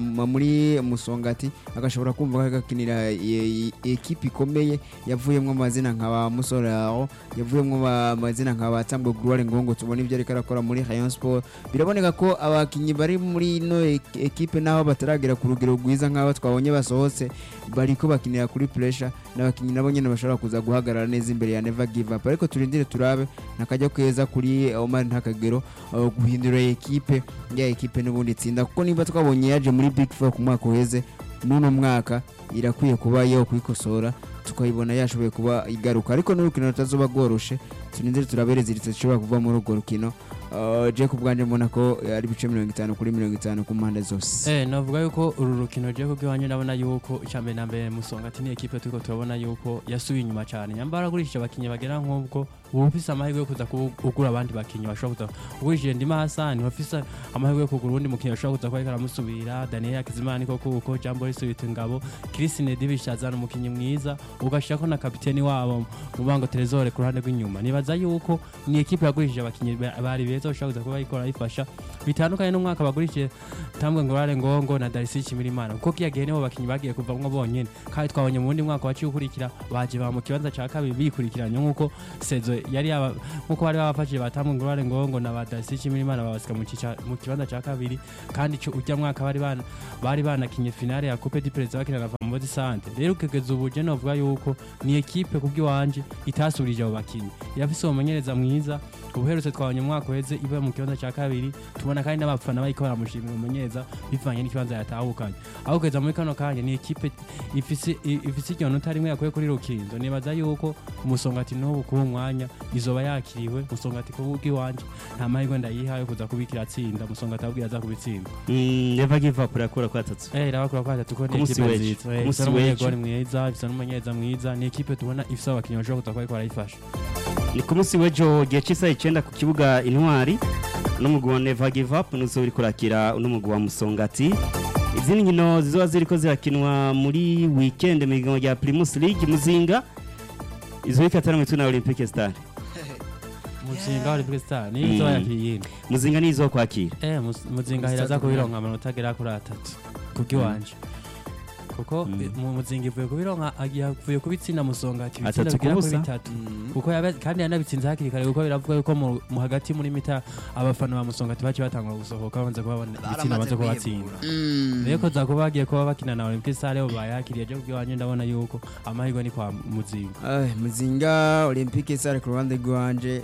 muri Musongati agashobora kumva agakinira ekipe ikomeye yavuyemwo amazina nka ba Musorero yavuyemwo amazina nka ba Tambwe Gloire Ngongo tubona ibyo ariko arakora muri Rayon Sport biraboneka ko abakinyi bari muri no ekipe naho bataragera ku rugero rwiza nk'abo twabonye basohotse bariko bakinira kuri pressure n'abakinyi nabo nyene bashobora kuza guhagarara neza imbere ya Never Give Up ariko turindire turabe nakajya kweza kuri Omar Ntakagero guhindura ekipe ya ekipe n'ubundi tsinda kuko niba twabonye yaje muri Big Four ku mwaka uheze n'uno mwaka irakwiye kuba yo kwikosora tukayibona yashoboye kuba igaruka ariko n'urukino rutazoba rworoshe turindire turabereza iritse zishobora kuva muri urwo rukino je kubwanje mbona ko ari bice 50 kuri 50 ku mpande zose navuga yuko uru rukino je kubwanje ndabona yuko icambe nambe Musongati ni ekipe turiko turabona yuko yasubiye inyuma cyane nyambara gurishije abakinyi bagera nk'ubwo ubufise amahirwe yo kuza kugura abandi bakinyi bashobora kuza ugurishije Ndima Hassan bafise amahirwe yo kugura undi mukinyi bashobora kuza kweka aramusubira Daniel Hakizimana kuko Jambo Risubita Ngabo Christine Dibishazana umukinyi mwiza ugashaka na kapiteni wabo Mubango Trezor ku ruhande rw'inyuma nibaza yuko ni ekipe yagurishije abakinyi bari beza bashobora kuza kuba ikora ifasha bitandukanye n'umwaka bagurishije Tambwe Gloire Ngongo na Darcy Chimirimana kuko kiyagiye nibo bakinyi bagiye kuvamwo bonyene kandi twabonye mu wundi mwaka waciye ukurikira baje ba mu kibanza ca kabiri bikurikiranye nkuko sezo yari nkuko bari babafashije Tambwe Gloire Ngongo na Darcy Chimirimana babasika mu kibanza ca kabiri kandi cyo ujya mwaka bari banakinye finale ya Coupe du Président bakina na Famodi Sante rero kugeza ubu je novuga yuko ni ekipe kubwiwanje itasurije abo bakinyi yafise umumenyereza mwiza ubuherutse twabonye umwaka uheze iba mu kibanza ca kabiri tubona kandi n'abafana bariko baramushimira umumenyereza bivanye n'ikibanza yatahukanye aho kugeza muri kano kanya ni ekipe ifise ikintu rimwe yakuye kuri Rukinzo nibaza yuko Umusongati n'ubu kuba umwanya izoba yakiriwe Musongati kubwiwanje nta mahirwe ndayihaye kuza kubikira atsinda Musongati abwira aza kubitsinda Never Give Up irakura kwa 3 irakura kwa 3 ko ni ekipe nziza ifise n'umunyegori mwiza ifise n'umumenyereza mwiza ni ekipe tubona ifise abakinyi bashobora kuza kwari barayifasha ni ku munsi w'ejo gihe cy'isaha 9 ku kibuga Intwari n'umugwi wa Never Give Up nuzo uri kurakira n'umugwi wa Musongati izindi nkino zizoba ziriko zirakinwa muri weekend mu gihe rya Primus League Muzinga izo ikatana mu tuna Olympic Star Muzinga Olympic Star ni izo yakiriye Muzinga ni izo kwakira Muzinga hiraza kubironka amanota agera kuri 3 kubwiwanje kuko Muzinga ivuye kubironka agiye kubitsinda Musongati bitsinda bigera kuri 3 kuko kandi yanabitsinze hakiri kare kuko biravuga yuko mu hagati muri mita abafana ba Musongati baci batangwa gusohoka banze kubabona bitsinda banze kubatsinda rero ko zakuba bagiye kuba bakina na Olympic Star rero bayakiriye je kubwanye ndabona yuko amahirwe ni kwa Muzinga Muzinga Olympic Star ku ruhande rwanje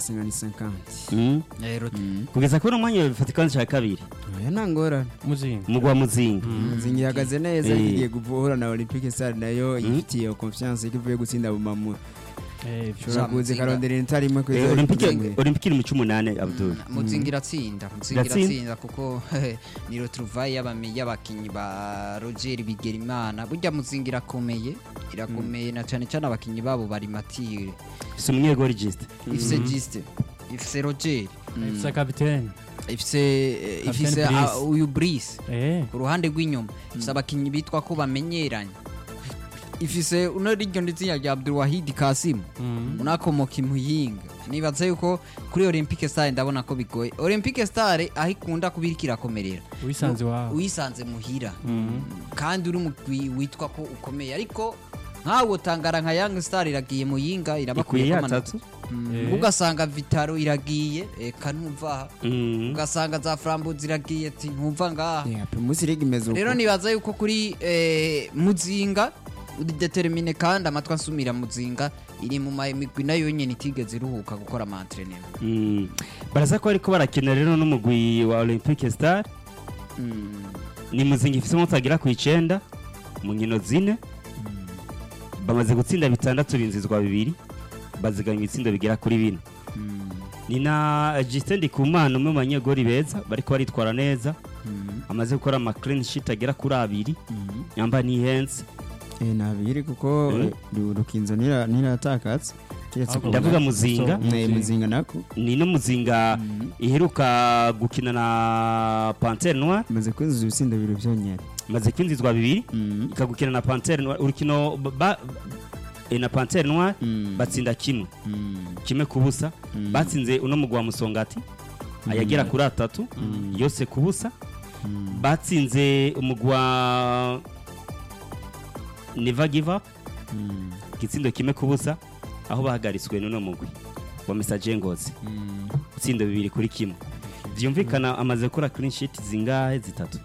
50 rero kugeza kuri umwanya bifatikana cha kabiri nangora Muzinga mugwa Muzinga Muzinga yagaze neza igiye guhura na Olympic Star nayo ifitiye confiance ikivuye gutsinda Bumamu shobora kuze karondera intari imwe kweza Olympic mu 8 Abdul Muzinga iratsinda kuko ni retrouvaille y'abakinyi ba Roger Bigerimana burya Muzinga irakomeye na cyane cyane abakinyi babo bari matire si umunyegori Giste ifise Roger ifise capitaine ifise uyu Brice ku ruhande rw'inyuma ifise abakinyi bitwa ko bamenyeranye ifise uno rigyo ndetse ya Abdul Wahid Kasim unakomoka Imuyinga nibaza yuko kuri Olympic Star ndabona ko bigoye Olympic Star aho ikunda kubirikira komerera uyisanze muhira kandi uri mugwi witwa ko ukomeye ariko nkawo tangara nka Young Star iragiye Muyinga irabakuye amanota ugasanga Vitaro iragiye kanumva ugasanga za Flambeau ziragiye ati ntumva ngaha Primus League imeze uko rero nibaza yuko kuri Muzinga determine kandi amatwa asumira Muzinga iri mu migwi nayo nyene itigeze iruhuka gukora ama-entraînement baraza ko ariko barakina rero n'umugwi wa Olympic Star ni Muzinga ifise mutagira ku 9 mu nkino zine bamaze gutsinda 6 binzizwa 2 baziganya ibitsindo bigera kuri 4 ni na Justin Ndikumana umwe mu banyegori beza bariko baritwara neza amaze gukora ama clean sheet agera kuri 2 yamba ni hands nabiri kuko Rukinzo niratakatse ndavuga Muzinga nako ni no Muzinga iheruka gukina na Panthère Noire maze kwinjiza ibitsindo 2 byonyene maze kwinzizwa 2 ikagukina na Panthère Noire urukino na Panthère Noire batsinda kimwe kubusa batsinze uno mugwa Musongati ayagera kuri 3 yose kubusa batsinze umugwa Never Give Up gitsindo kimwe kubusa aho bahagaritswe n'uno mugwi wa Messager Ngozi utsindo 2 kuri kimwe vyumvikana amaze kora clean sheet zingahe zitatu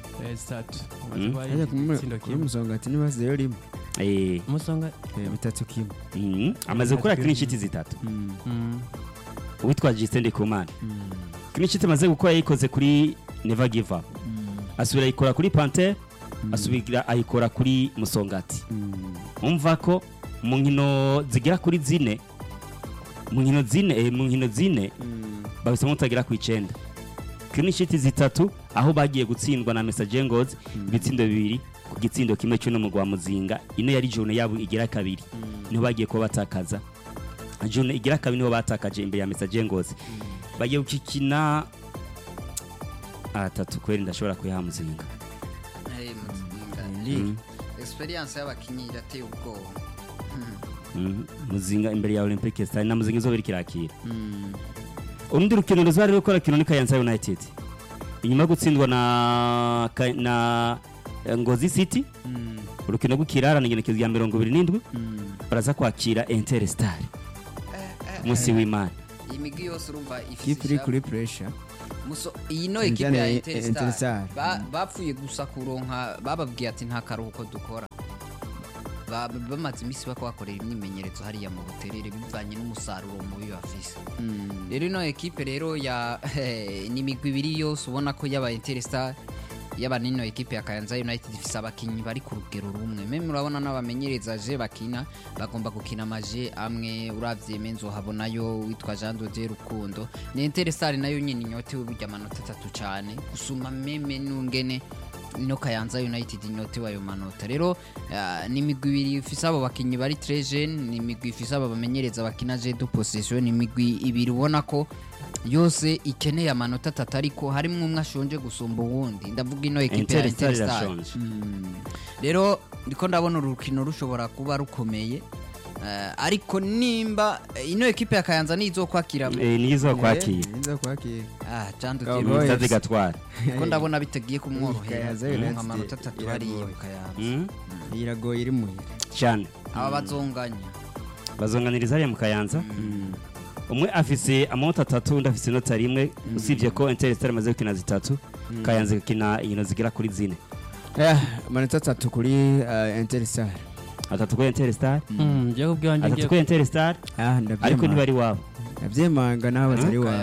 Musongati nibazeyo rimwe Musonga bitatu kimwe amaze gukora clean sheet zitatu uwitwa Justin Ndikumana clean sheet amaze gukora yikoze kuri Never Give Up asubira ayikora kuri Panthère asubira ayikora kuri Musongati umva ko mu nkino zigera kuri 4 mu nkino zine babisamo mutagira ku 9 clean sheet zitatu aho bagiye gutsindwa na Messager Ngozi ibitsindo 2 ku gitsindo kimwe cy'uno mugwa Muzinga ino yari jone yabo igera kabiri niho bagiye ko batakaza jone igera kabiri niho batakaje imbere ya Messager Ngozi bagiye gukina atatu kweri ndashobora kuyaha Muzinga experience y'abakinyi irateye ubwoba Muzinga imbere ya Olympique Stars na Muzinga izobera kirakira urundi rukino ruzari rukora kino ni Kayanza United inyuma gutsindwa na Ngozi City urukino gukirara n'ingenekezo ya 27 baraza kwakira Interstar musi w'Imana imigi yose urumva ifite kuri pressure iyi no equipe ya Interstar bapfuye gusa kuronka bababwiye ati nta karuhuko dukora bamaze imisi bakorera imyimenyerezo hariya mu buterere bivanye n'umusaruro mubi bafise rero ino equipe rero ya n'imigwi ibiri yose ubona ko yaba Interstar yaba nino equipe ya Kayanza United ifise abakinyi bari ku rugero rumwe meme urabona n'abamenyereza je bakina bagomba gukina amaje amwe uravye menzo habonayo witwa Jean Dodier Rukundo ni Interstar nayo nyine inyote burya amanota 3 cyane gusuma meme nungene no Kayanza United inyote wayo manota rero ni migwi ibiri ifise abo bakinyi bari très jeune ni migwi ifise abo bamenyereza bakina je de possession ni migwi ibiri ubona ko yose ikeneye amanota 3 ariko harimo umwe ashonje gusumba uwundi ndavuga ino equipe ya Interstar rero ndiko ndabona urukino rushobora kuba rukomeye ariko nimba ino equipe ya Kayanza nizo kwakira nizo kwakira Jandu gatwara ko ndabona bitagiye kumworohera amanota 3 hari Kayanza iragoye iri muhira cyane aba bazonganiriza ari mu Kayanza umwe afise amanota 3 undi afise inota rimwe usibye ko Interstar amaze gukina zitatu Kayanza gukina inkino zigera kuri 4 amanota 3 kuri Interstar atatu kuri Interstar je kubwanje atatu kuri Interstar ariko ntibari wabo navyemanga naho batari wabo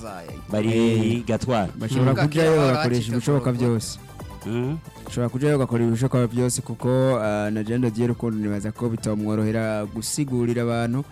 bari gatwara bashobora kujyayo bagakoresha ibishoboka byose ushobora kujyayo ugakora ibishoboka byose kuko na Jean Dodier Rukundo nibaza ko bitamworohera gusigurira abantu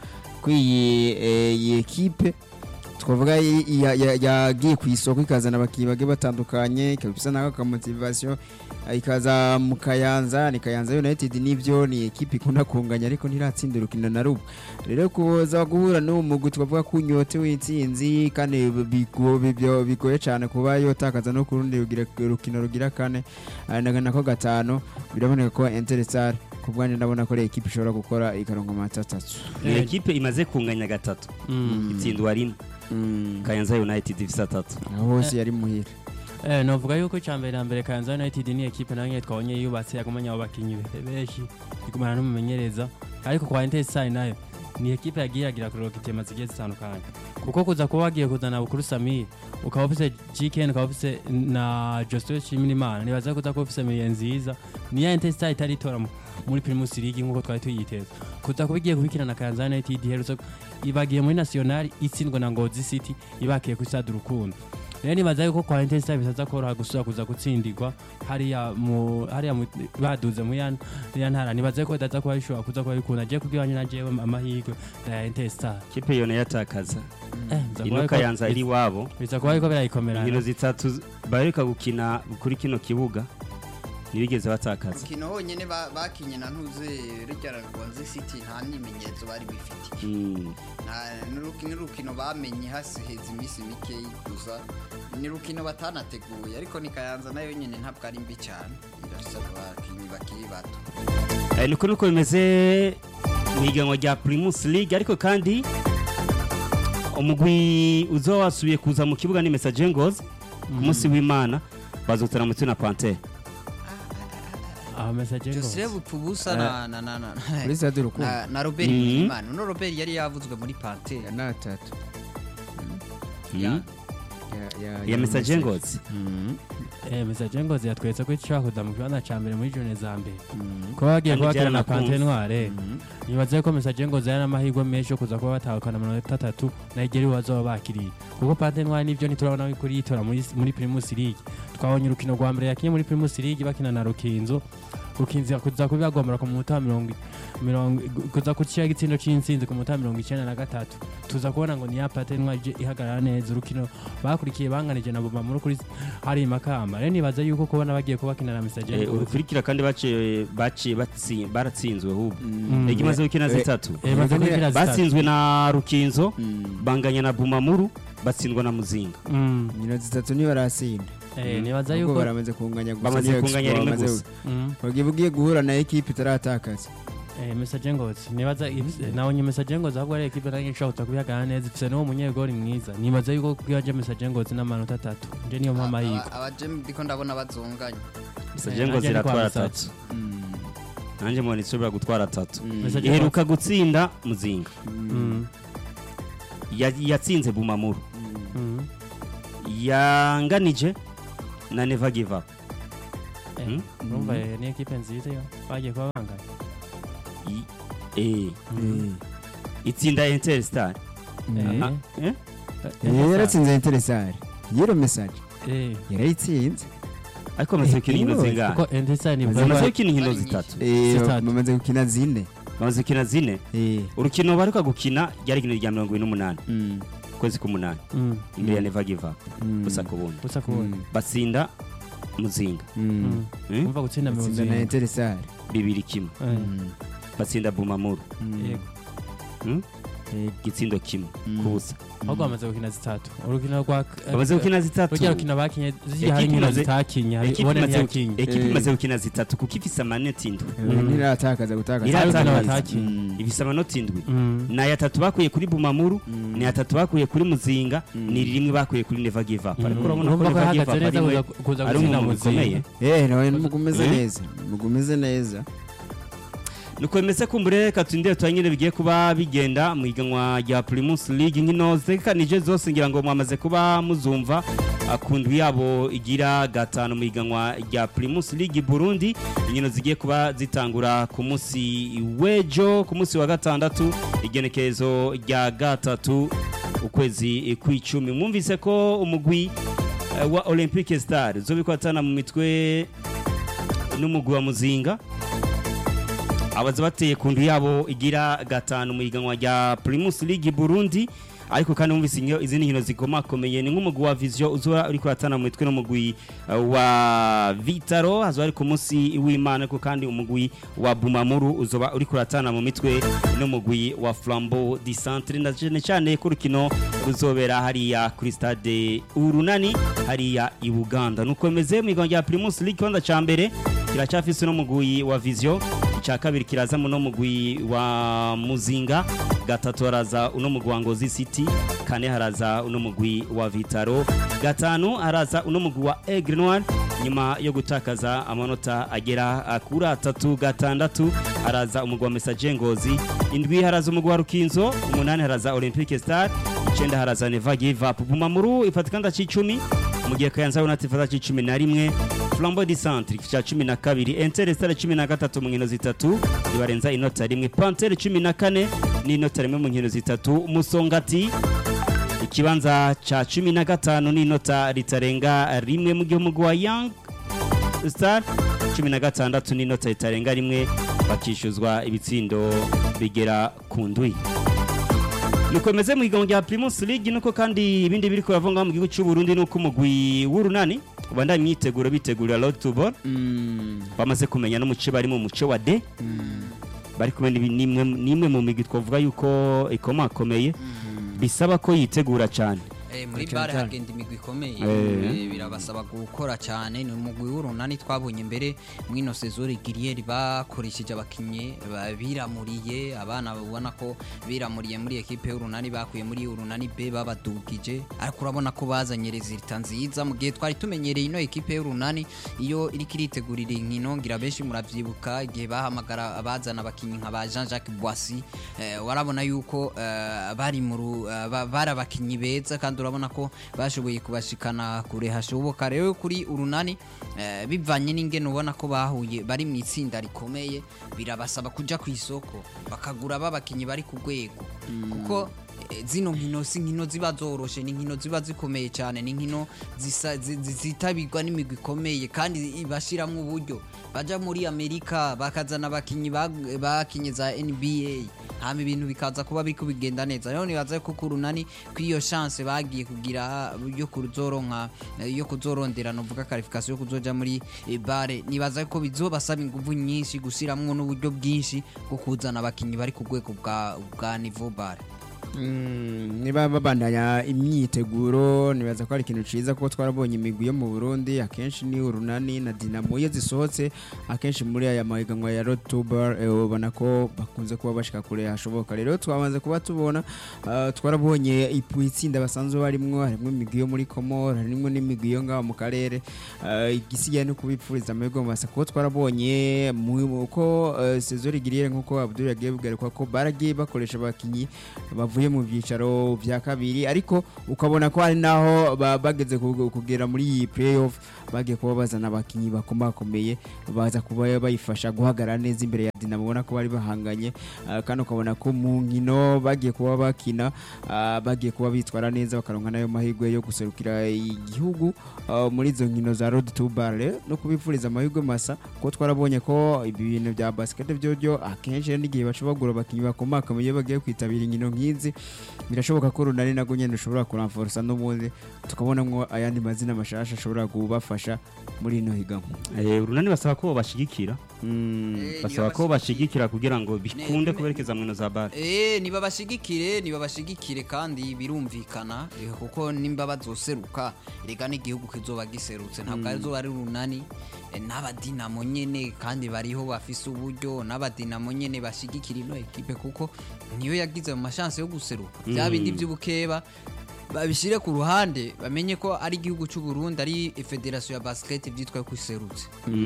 kwiyi equipe twavuga yagiye ku isoko ikazana abakinnyi bage batandukanye ikabisa nako ka motivation ikaza mu Kayanza ni Kayanza United nibyo ni equipe ikunda kunganya ariko ntiratsinda urukino na rubu rero kuza guhura no mu gutwavuga kunyote w'intsinzi kandi bigoye cyane kuba yotakaza no kurundi urukino rugira kane nagana ko gatano biraboneka ko Interstar kubwanye ndabona ko equipe ishobora gukora ikaronka amata 3 ni equipe imaze kunganya gatatu itsindwa rimwe Kayanza United ifisa 3 hose yari muhira novuga yuko cyambere na mbere Kayanza United ni equipe nayo twabonye yubatse yagumanya abo bakinyi benshi igumana n'umumenyereza ariko kwa Interstar nayo ni equipe yagiragira kuroka itema zigiye zitandukanye kuko kuza kuba wagiye kuzana Bukuru Samir ukaba ufise GKN ukaba ufise na Josto Chiminimana nibaza kuza kuba ufise Miliye nziza ni ya Interstar itari itora muri Primus League nkuko twari tuyiteza kuza kubigiye kubikina na Kayanza United herutse ibagiye muri National itsindwa na Ngozi City ibakiye ku Stade Rukundo rero nibaza yuko kwa Interstar bisaza koroha gusura kuza gutsindirwa hariya baduze mu ya ntara nibaza yuko daza kuba ishobora kuza kuba bikunda je kubwanye na jewe amahirwe ya Interstar kipe yone yatakaza ino Kayanza iri wabo biza kuba yuko birayikomera inkino zitatu bareka gukina kuri kino kibuga ntibigeze batakaza urukino honyine bakinye na ntuze rujya Rwanzi City nta nimenyetso bari bifite n'urukino bamenye hasiheze iminsi mike gusa ni urukino batanateguye ariko ni Kayanza nayo nyine ntabwo ari mbi cyane irasaba abakinnyi bakiri bato niko bimeze mu iganwa rya Primus League ariko kandi umugwi uzo wasubiye kuza mu kibuga ni Message Ngozi ku munsi w'Imana bazotera mutwe na Panthère Message Ngozi Joseph Pubusa na kuri stade Rukundo na Robert Imana no Robert yari yavuzwe muri Panthère na 3 ya Message Ngozi Message Ngozi yatwetse ko cyakoza mu kibanza ca mbere muri jone za mbere ko bagiye kubakira na Panthère Noire nibaze ko Message Ngozi yana amahirwe menshi yo kuza kuba batahukana amanota 3 Nigeria bazoba bakiriye kuko Panthère Noire nivyo niturabona ko yitora muri Primus League twabonye urukino rwa mbere yakinye muri Primus League bakina na Rukinzo kuza kubyagombera ku munota 40 kuza kuciya igitsindo cy'insinzi ku munota 93 tuza kubona ngo ni ya Panthère Noire ihagarara neza urukino bakurikiye banganije na Boma muri kuri hari Makamba rero nibaza yuko kubona bagiye kubakina na Message Ngozi ukurikira kandi baratsinzwe hubwo ikimaze gukina zitatu batsinzwe na Rukinzo banganya na Bumamuru batsindwa na Muzinga nyina zitatu ni barasinda nibaza yuko baramaze kunganya gusa bamaze kunganya rimwe gusa bagiye guhura na equipe itaratakaza Message Ngozi nibaza nawe Message Ngozi ahubwo ari equipe nayo ishobora kubihagarara neza ifite no munyegori mwiza nibaza yuko kuyaje Message Ngozi n'amanota 3 nje niyo mpama yiko abajem ndiko ndabona bazonganya Message Ngozi iratwara 3 nanje mbona ishobora gutwara 3 iheruka gutsinda Muzinga yatsinze Bumamuru yanganije na Never Give Up urumva ni equipe nziza yo bagiye kuba bangana itsinda Interstar yaratsinze Interstar yero Message yarayitsinze ariko amaze gukina inkino zingana kuko Interstar ni amaze gukina inkino zitatu bamaze gukina zine bamaze gukina zine urukino baruka gukina ryari inkino rya 28 kwezi k'umunani imbere ya Never Give Up gusa kubundi batsinda Muzinga umva gutsinda na Interstar 2-1 batsinda Bumamuru gitsindo kimwe kubusa ahubwo bamaze gukina zitatu urukino rwa bamaze gukina zitatu urukino bakinye hari inkino zitakinye hari ubone ntiyakinye ekipe imaze gukina zitatu kuko ifise amanota indwi ntiratakaza ifise amanota indwi na yatatu bakuye kuri Bumamuru ni yatatu bakuye kuri Muzinga ni rimwe bakuye kuri Never Give Up ariko urabona ko Never Give Up ari umuntu ukomeye nawe mugumeze neza nuko bimeze kumbure katundire twanyine bigiye kuba bigenda mu iganwa rya Primus League nkino zekanije zose ngira ngo mwamaze kuba muzumva akundwi yabo igira gatanu mu iganwa rya Primus League Burundi inkino zigiye kuba zitangura ku munsi wejo ku munsi wa gatandatu igenekezo rya gatatu ukwezi kw'icumi mwumvise ko umugwi wa Olympique Star zo bikwatana mu mitwe n'umugwi wa Muzinga abaza bateye kundu yabo igira gatanu mu iganwa rya Primus League Burundi ariko kandi mwumvise izindi nkino zikomakomeye ni nk'umugwi wa Vision uzora uri kuratana mu mitwe n'umugwi wa Vitaro hazo ari ku munsi w'Imana ko kandi umugwi wa Bumamuru uzoba uri kuratana mu mitwe n'umugwi wa Flambeau du Centre na cyane ku rukino ruzobera hariya kuri stade Urunani hariya i Buganda nuko meze mu iganwa rya Primus League kwanda ca mbere kiracafise n'umugwi wa Vision cha kabiri kiraza muno mugwi wa Muzinga gatatu haraza uno mugwi wa Ngozi City kane haraza uno mugwi wa Vitaro gatanu haraza uno mugwi wa Aigle Noir nyuma yo gutakaza amanota agera kuri 3-6 haraza umugwi wa Message Ngozi indwi haraza umugwi wa Rukinzo 8 haraza Olympique Star 9 haraza Never Give Up Bumamuru ifatikanda c10 mugiye Kayanza United ifata c11 Flambeau du Centre cha 12 Interstar 13 mu nkino zitatu ibarenza inota rimwe Panthère 14 ni inota rimwe mu nkino zitatu Musongati ikibanza cha 15 ni inota ritarenga rimwe mu gihe umugwi wa Young Star 16 ni inota ritarenga rimwe bakishuzwa ibitsindo bigera ku ndwi Nukomeze mu iganwa rya Primus League nuko kandi ibindi biri kuravunga mu gihugu cy'u Burundi nuko umugwi w'Urunani ubanda imyiteguro bitegurira road to ball bamaze kumenya no muce bari mu muce wa D bari kumwe nimwe mu migwi twavuga yuko ikomakomeye bisaba ko yitegura cyane muri bare hagenda imigwi ikomeye birabasaba gukora cyane ni umugwi w'urunani twabonye mbere mwino sezore Girieri bakoresheje abakinyi biramuriye abana babona ko biramuriye muri equipe y'urunani bakuye muri urunani B babadugije ariko urabona ko bazanye resulta nziza mu gihe twari tumenyereye ino equipe y'urunani iyo iri kiritegurira inkino ngira benshi muravyibuka igihe bahamagara abazana abakinyi nka ba Jean-Jacques Boissy warabona yuko bari mu barabakinyi beza kandi urabona ko bashoboye kubashikana kure hashoboka rero kuri urunani bivanye n'ingene ubona ko bahuye bari mu itsinda rikomeye birabasaba kuja ku isoko bakagura babakinyi bari ku rwego kuko zino nkino si nkino ziba zoroshe ni nkino ziba zikomeye cyane ni nkino zitabirwa n'imigwi ikomeye kandi ibashiramwe uburyo baja muri Amerika bakazana abakinyi bakinye za NBA hama ibintu bikaza kuba biko bigenda neza rero nibaza ko kurunani kwiyo chance bagiye kugira yo kuzoronka yo kuzorondera no vuga qualification yo kuzoja muri bare nibaza ko bizobasaba inguvu nyinshi gusiramwe n'uburyo bwinshi bwo kuzana abakinyi bari ku rwego bwa niveau bare niba babandanya imyiteguro nibaza ko ari ikintu ciza kuko twarabonye imigwi yo mu Burundi akenshi ni urunani na Dinamo iyo zisohotse akenshi muri aya mahiganwa ya Road to Bar ubona ko bakunze kuba bashika kure hashoboka rero twamaze kuba tubona twarabonye itsinda basanzwe barimwo harimo imigwi yo muri Comore harimo n'imigwi yo ngaho mu karere igisigaye no kubipfuriza amahirwe masa kuko twarabonye uko Cesar Giriere nkuko Abdul yagiye bigaruka ko baragiye bakoresha abakinyi bavuye mu byicaro vya kabiri ariko ukabona ko hari naho bageze kugera muri iyi playoff bagiye kuba bazana abakinyi bakomakomeye baza kuba bayifasha guhagarara neza imbere ya Dinamo ubona ko bari bahanganye kandi ukabona ko mu nkino bagiye kuba bakina bagiye kuba bitwara neza bakaronka nayo mahirwe yo guserukira igihugu muri izo nkino za Road to Bar no kubipfuriza amahirwe masa ko twarabonye ko ibi bintu bya basket byo akenshi n'igihe bashobora abakinyi bakomakomeye bagiye kwitabira inkino nk'izi birashoboka ko runani nago nyene ushobora kuranforsa n'ubundi tukabonamwo ayandi mazina mashasha ashobora kubafasha muri ino higanwa runani basaba ko bashigikira basaba ko bashigikira kugira ngo bikunde kuberekeza mu za bar niba bashigikire kandi birumvikana kuko nimba bazoseruka rega n'igihugu kizoba giserutse ntabwo azoba ari runani n'abadinamo nyene kandi bariho bafise uburyo n'abadinamo nyene bashigikira ino equipe kuko niyo yagize mu chance yo guseruka bya bindi by'ubukeba babishire ku ruhande bamenye ko ari igihugu cy'u Burundi ari federation ya basket byitwa ko iserutse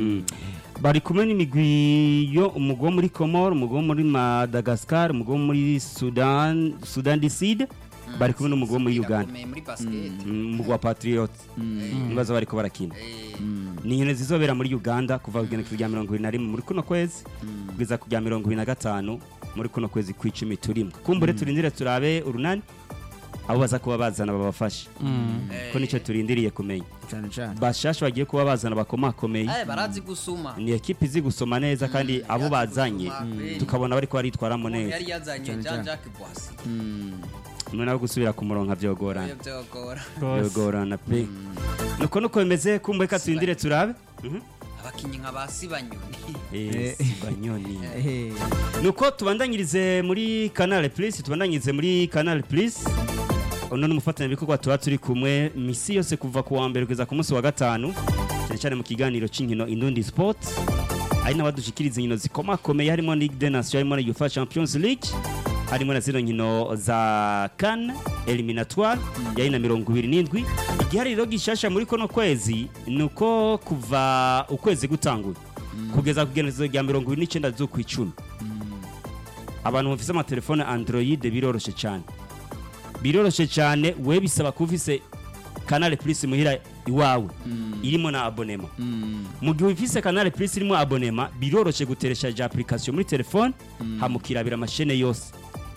bari kumwe n'imigwi yo umugwa muri Comore umugwa muri Madagascar umugwa muri Sudan du Sud bari kumwe n'umugwa muri Uganda umugwa Patriots nibazo bariko barakina ni nkino zizobera muri Uganda kuva kugenda kujya 21 muri kuno kwezi kugeza kujya 25 muri kuno kwezi kw'icumi turimo kumbure turindire turabe urunani abo baza kuba bazana babafasha ko nicyo turindiriye kumenya bashasha bagiye kuba bazana bakomakomeye barazi gusuma ni equipe izi gusoma neza kandi abo bazanye tukabona bari ko baritwaramo neza yari yazanye Jean-Jacques Boissy mwana wo gusubira ku murongo byogorana pe nuko bimeze kumbe ka turindire turabe abakinyi nka basibanyoni Sibanyoni nuko tubandanyirize muri Canal Plus ono n'umufatanya bikorwa tuba turi kumwe misi yose kuva ku wa mbere kugeza ku munsi wa gatanu cyane mu kiganiro c'inkino Indundi Sport ari nabadushikiriza inkino zikomakomeye harimo Ligue des Nations harimo na UEFA Champions League harimo na zino nkino za CAN eliminatoire ya 27 igihariro gishasha muri kono kwezi nuko kuva ukwezi gutanguye kugeza kugenezo rya 29 z'ukwicumi abantu bafise ama telefone Android biroroshe cyane we bisaba kufise Canal Plus muhira iwawe irimo na abonema mu gihe ufise Canal Plus irimo abonema biroroshe guteresha application muri telefone hamukirabira amashene yose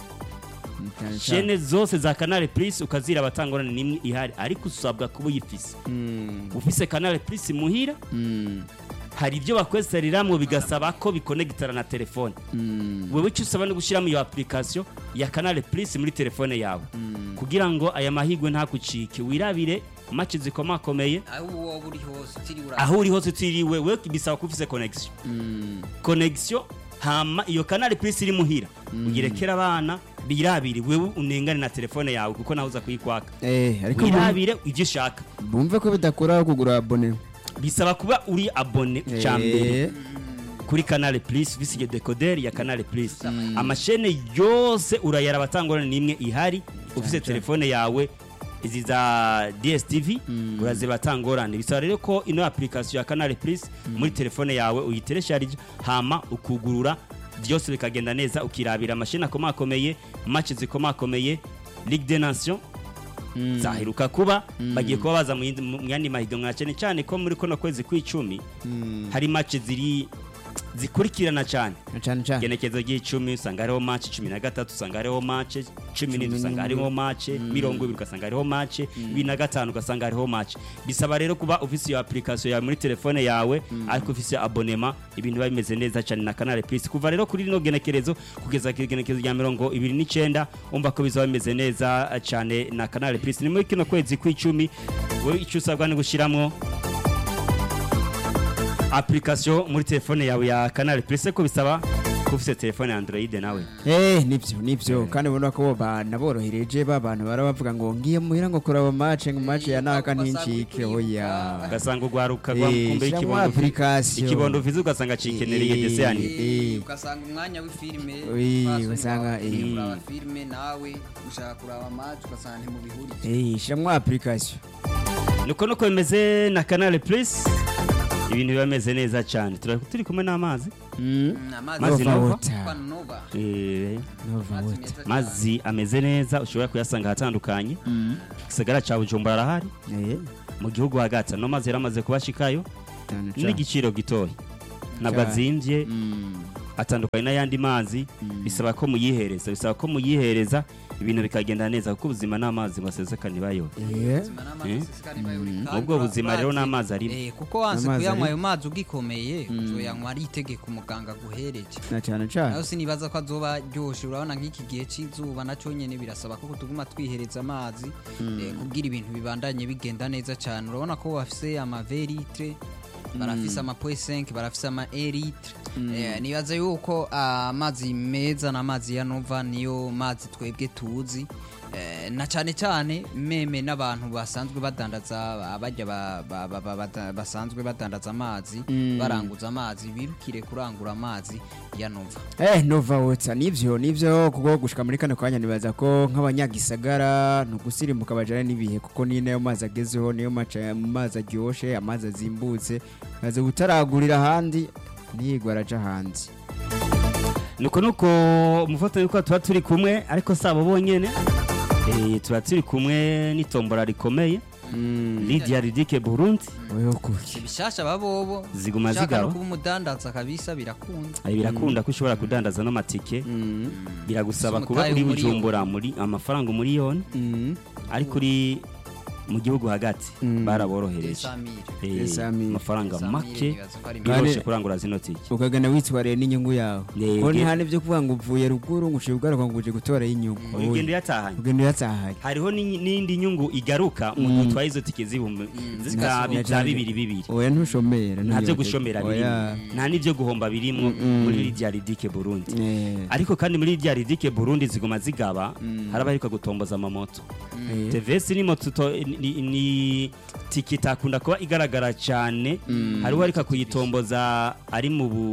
shene zose za Canal Plus ukazira batangorana nimwe ihari ariko usabwa kuba uyifise ufise Canal Plus muhira hari ibyo bakweseriramwe bigasaba ko bikonegitara na telefone wewe cyo usaba no gushira mu iyo application ya Canal Plus muri telefone yawe kugira ngo aya mahigwe nta kucike wirabire match zikomakomeye aho uri hose utiriwe we bisaba ko ufise connection hama iyo Canal Plus iri muhira ugirekera abana birabire wewe unengane na telefone yawe kuko naho uza kuyikwaka ariko birabire ivyo ushaka bumve ko bidakora kugura abone bisaba kuba uri abone cyambere kuri Canal Plus ufise decoder ya Canal Plus amashene yose urayara batangorana nimwe ihari ufise telefone yawe izi za DSTV urazibatangorana bisaba rero ko ino application ya Canal Plus muri telefone yawe uyiteresharije hama ukugurura byose bikagenda neza ukirabira amashene akomakomeye match zikomakomeye Ligue des Nations zahiruka kuba bagiye kuba baza mu yandi mahiganwa cyane ko muri kono kwezi kw'icumi hari match zikurikirana cyane genekezo ry'icumi usanga hariho match 13 usanga hariho match 17 usanga hariho match 20 ugasanga hariho match 25 ugasanga hariho match bisaba rero kuba ufise iyo application ya muri telefone yawe ariko ufise abonnement ibintu bimeze neza cyane na Canal Plus kuva rero kuri no genekerezo kugeza ku genekezo rya 29 umva ko bizaba bimeze neza cyane na Canal Plus ni muri kino kwezi kw'icumi we icusabwa ni gushiramo application muri telefone yawe ya Canal Plus ko bisaba kufise telefone Android nawe nivyo kandi ubona ko banaborohereje babantu barabavuga ngo ngiye muhira ngo kuraba match ya naka ntincike oya gasanga ugwaruka gwamkumbe ikibondo vizu ugasanga cikenereye deseyani ugasanga umwanya w'ifilme ugasanga kuraba filme nawe ushaka kuraba match ugasanga mu bihuri shamwa application nuko bimeze na Canal Plus ibintu bimeze neza cyane turi kumwe n'amazi mazi ameze neza ushobora kuyasanga ahatandukanye gisagara cya Bujumbura arahari mu gihugu hagati no mazi yaramaze kubashikayo n'igiciro gitoya nabwo azimvye atandukanye n'ayandi mazi bisaba ko muyihereza ibintu bikagenda neza kuko ubuzima n'amazi basezekana bayo ubwo buzima rero n'amazi ari kuko wanse kuyanywa ayo mazi ugikomeye uzoyanywa ari itegeko umuganga guhereje na cyane aho sinibaza ko azoba ryoshe urabona nk'iki gihe cy'izuba naco nyene birasaba ko tuguma twihereza amazi kugira ibintu bibandanye bigenda neza cyane urabona ko bafise ama veritre barafise ama .5 barafise ama litre nibaza yuko amazi meza n'amazi ya Nova niyo mazi twebwe tuzi na cyane meme n'abantu basanzwe badandaza abajya basanzwe badandaza amazi baranguza amazi birukire kurangura amazi ya Nova Nova water nivyo kuko gushika muri kane kwanya nibaza ko nk'abanyagisagara no gusirimbuka bajana nibihe kuko ni nayo mazi agezeho niyo mazi aryoshe amazi azimbutse maze gutaragurira handi nigwa raja hanze nuko umufoto yuko tuba turi kumwe ariko sabo bonyene tuba turi kumwe n'itombora rikomeye Lydia Ridike Burundi bishasha babobo ziguma zigaba kuba umudandaza kabisa birakunda birakunda ko ushobora kudandaza no matike biragusaba kuba uri Bujumbura muri amafaranga umuriyoni ariko uri mu gihugu hagati baraborohereje amafaranga make biroshe kurangura zino tike ukagana witwariye n'inyungu yawe ko ni hane byo kuvuga ngo uvuye ruguru ngushiye ugaruka ngo uje gutora inyungu ugende yatahanye hariho n'indi nyungu igaruka mu gutwa izo tike zibumwe za bibiri oya ntushomera ntabyo gushomera birimo nta nivyo guhomba birimo muri Lydia Ridike Burundi ariko kandi muri Lydia Ridike Burundi ziguma zigaba harabarika gutomboza amamoto TVS ni moto ni tikita kunda kuba igaragara cyane hariho ariko kuyitomboza ari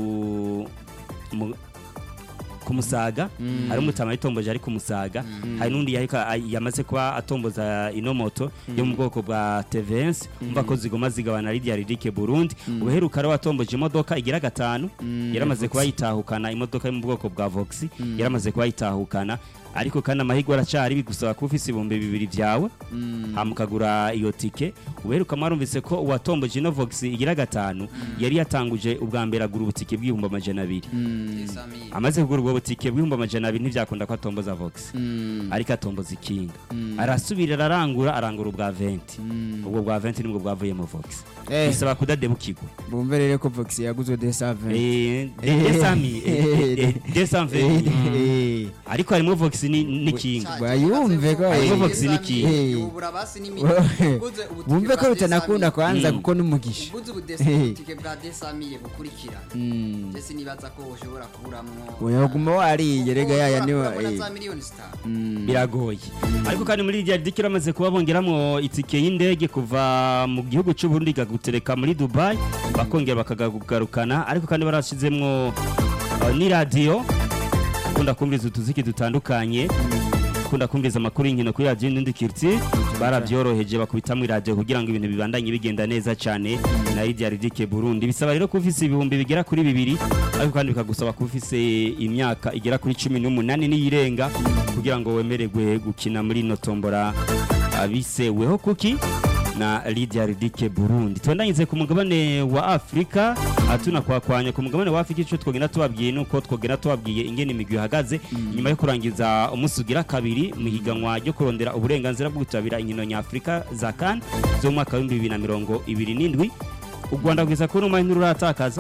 kumusaga hari umutama yitomboje ari kumusaga hari nundi yamaze kuba atomboza ino moto yo mu bwoko bwa TVS umva ko zigoma zigabana Lydia Ridike Burundi uheruka ro watomboje imodoka igira gatanu yaramaze kuba yitahukana imodoka yo mu bwoko bwa Vox yaramaze kuba yitahukana ariko kandi amahirwe aracari bigusaba ko ufise ibombe bibiri vyawe hamukagura iyo tike uheruka marumvise ko uwatomboje ino Vox igira gatanu yari yatanguje ubwa mbere agura ubutike bw'ibumba amajana 2 amaze kugura ubwo butike bw'ibumba amajana 2 ntivyakunda ko atomboza Vox ariko atomboza ikinga arasubira arangura ubwa 20 ubwo bwa 20 nibwo bwavuye mu Vox bisaba kudadebukirwa bumve rero ko Vox yaguzwe 220 ariko harimo Vox n'ikinga bayumve ko Harimo Vox n'ikinga ubura basi n'imiti bumve ko bitanakunda kwanza kuko n'umugisha ubuze ubudesitike bwa desamiye bukurikira ndetse nibaza ko ushobora kuburamwo uyaguma wariye rega yaya ni biragoye ariko kandi muri irya dikira amaze kuba bongeramwo itike y'indege kuva mu gihugu cy'u Burundi gagutereka muri Dubai bakongera bakagagarukana ariko kandi barashizemwo ni radio kunda kumviriza utuziki dutandukanye kunda kumviriza amakuru y'inkino kuri radio Ndundikirti barabyoroheje bakubitamwe radio kugira ngo ibintu bibandanye bigenda neza cyane na Lydia Ridike Burundi bisaba rero kufise ibihumbi bigera kuri 2 ariko kandi bikagusaba kufise imyaka igera kuri 18 n'iyirenga kugira ngo wemererwe gukina muri no tombora abiseweho kuki na Lydia Ridike Burundi twendanyize ku mugabane wa Afrika atuna kwakwanya ku mugabane wa Afrika ico twogenda tubabwiye nuko twogenda tubabwiye ingene imigwi ihagaze nyuma yo kurangiza umusugira kabiri mu higanwa ryo kurondera uburenganzira bwo gutabira inkino nya Afrika za CAN zo mu mwaka wa 2027 u Rwanda rwiza ko n'umwe nturatakaza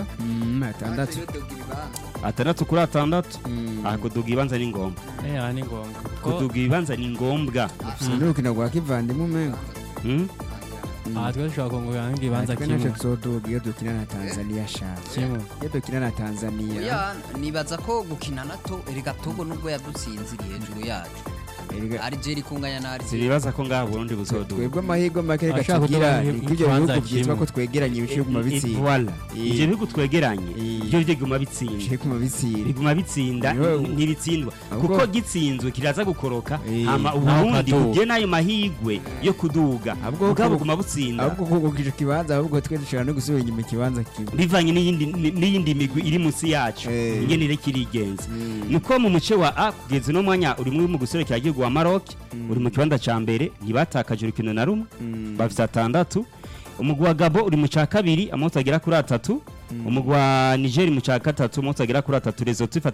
atandatu kuri atandatu kuduga ibanza ni ngombwa ni ngombwa kuduga ibanza ni ngombwa sinukina gwa kivandimwe umengo twashobora kongera nk'ibanza kimwe naco tuzoduga iyo dukina na Tanzania kimwe iyo dukina na Tanzania nibaza ko gukina nato erega Togo nubwo yadutsinziriye hejuru yacu Algeria kunganya na Algeria siribaza ko ngaha Burundi buzoduga twebwe amahirwe make reka tugira ibyo bihugu byitwa ko twegeranye ibiciro guma bitsinda voilà ibyo bihugu twegeranye ibyo biguma bitsinda biguma bitsinda ntibitsindwa kuko gitsinzwe kiraza gukoroka hama uburundi buje nayo mahirwe yo kuduga ubwo buguma butsinda ahubwo kuko kije kibanza ahubwo twe dushaka no gusubira inyuma kibanza kimwe bivanye n'iyindi migwi iri munsi yacu ingene ire kirigenza nuko mu muce wa A kugeza no mwanya uri mu guserekera igihugu wa Maroc uri mu kibanza ca mbere ntibatakaje urukino na rumwe bafite 6 umugwi wa Gabo uri mu ca kabiri amanota agera kuri 3 umugwi wa Niger mu ca gatatu amanota agera kuri 3 Lesotho ifata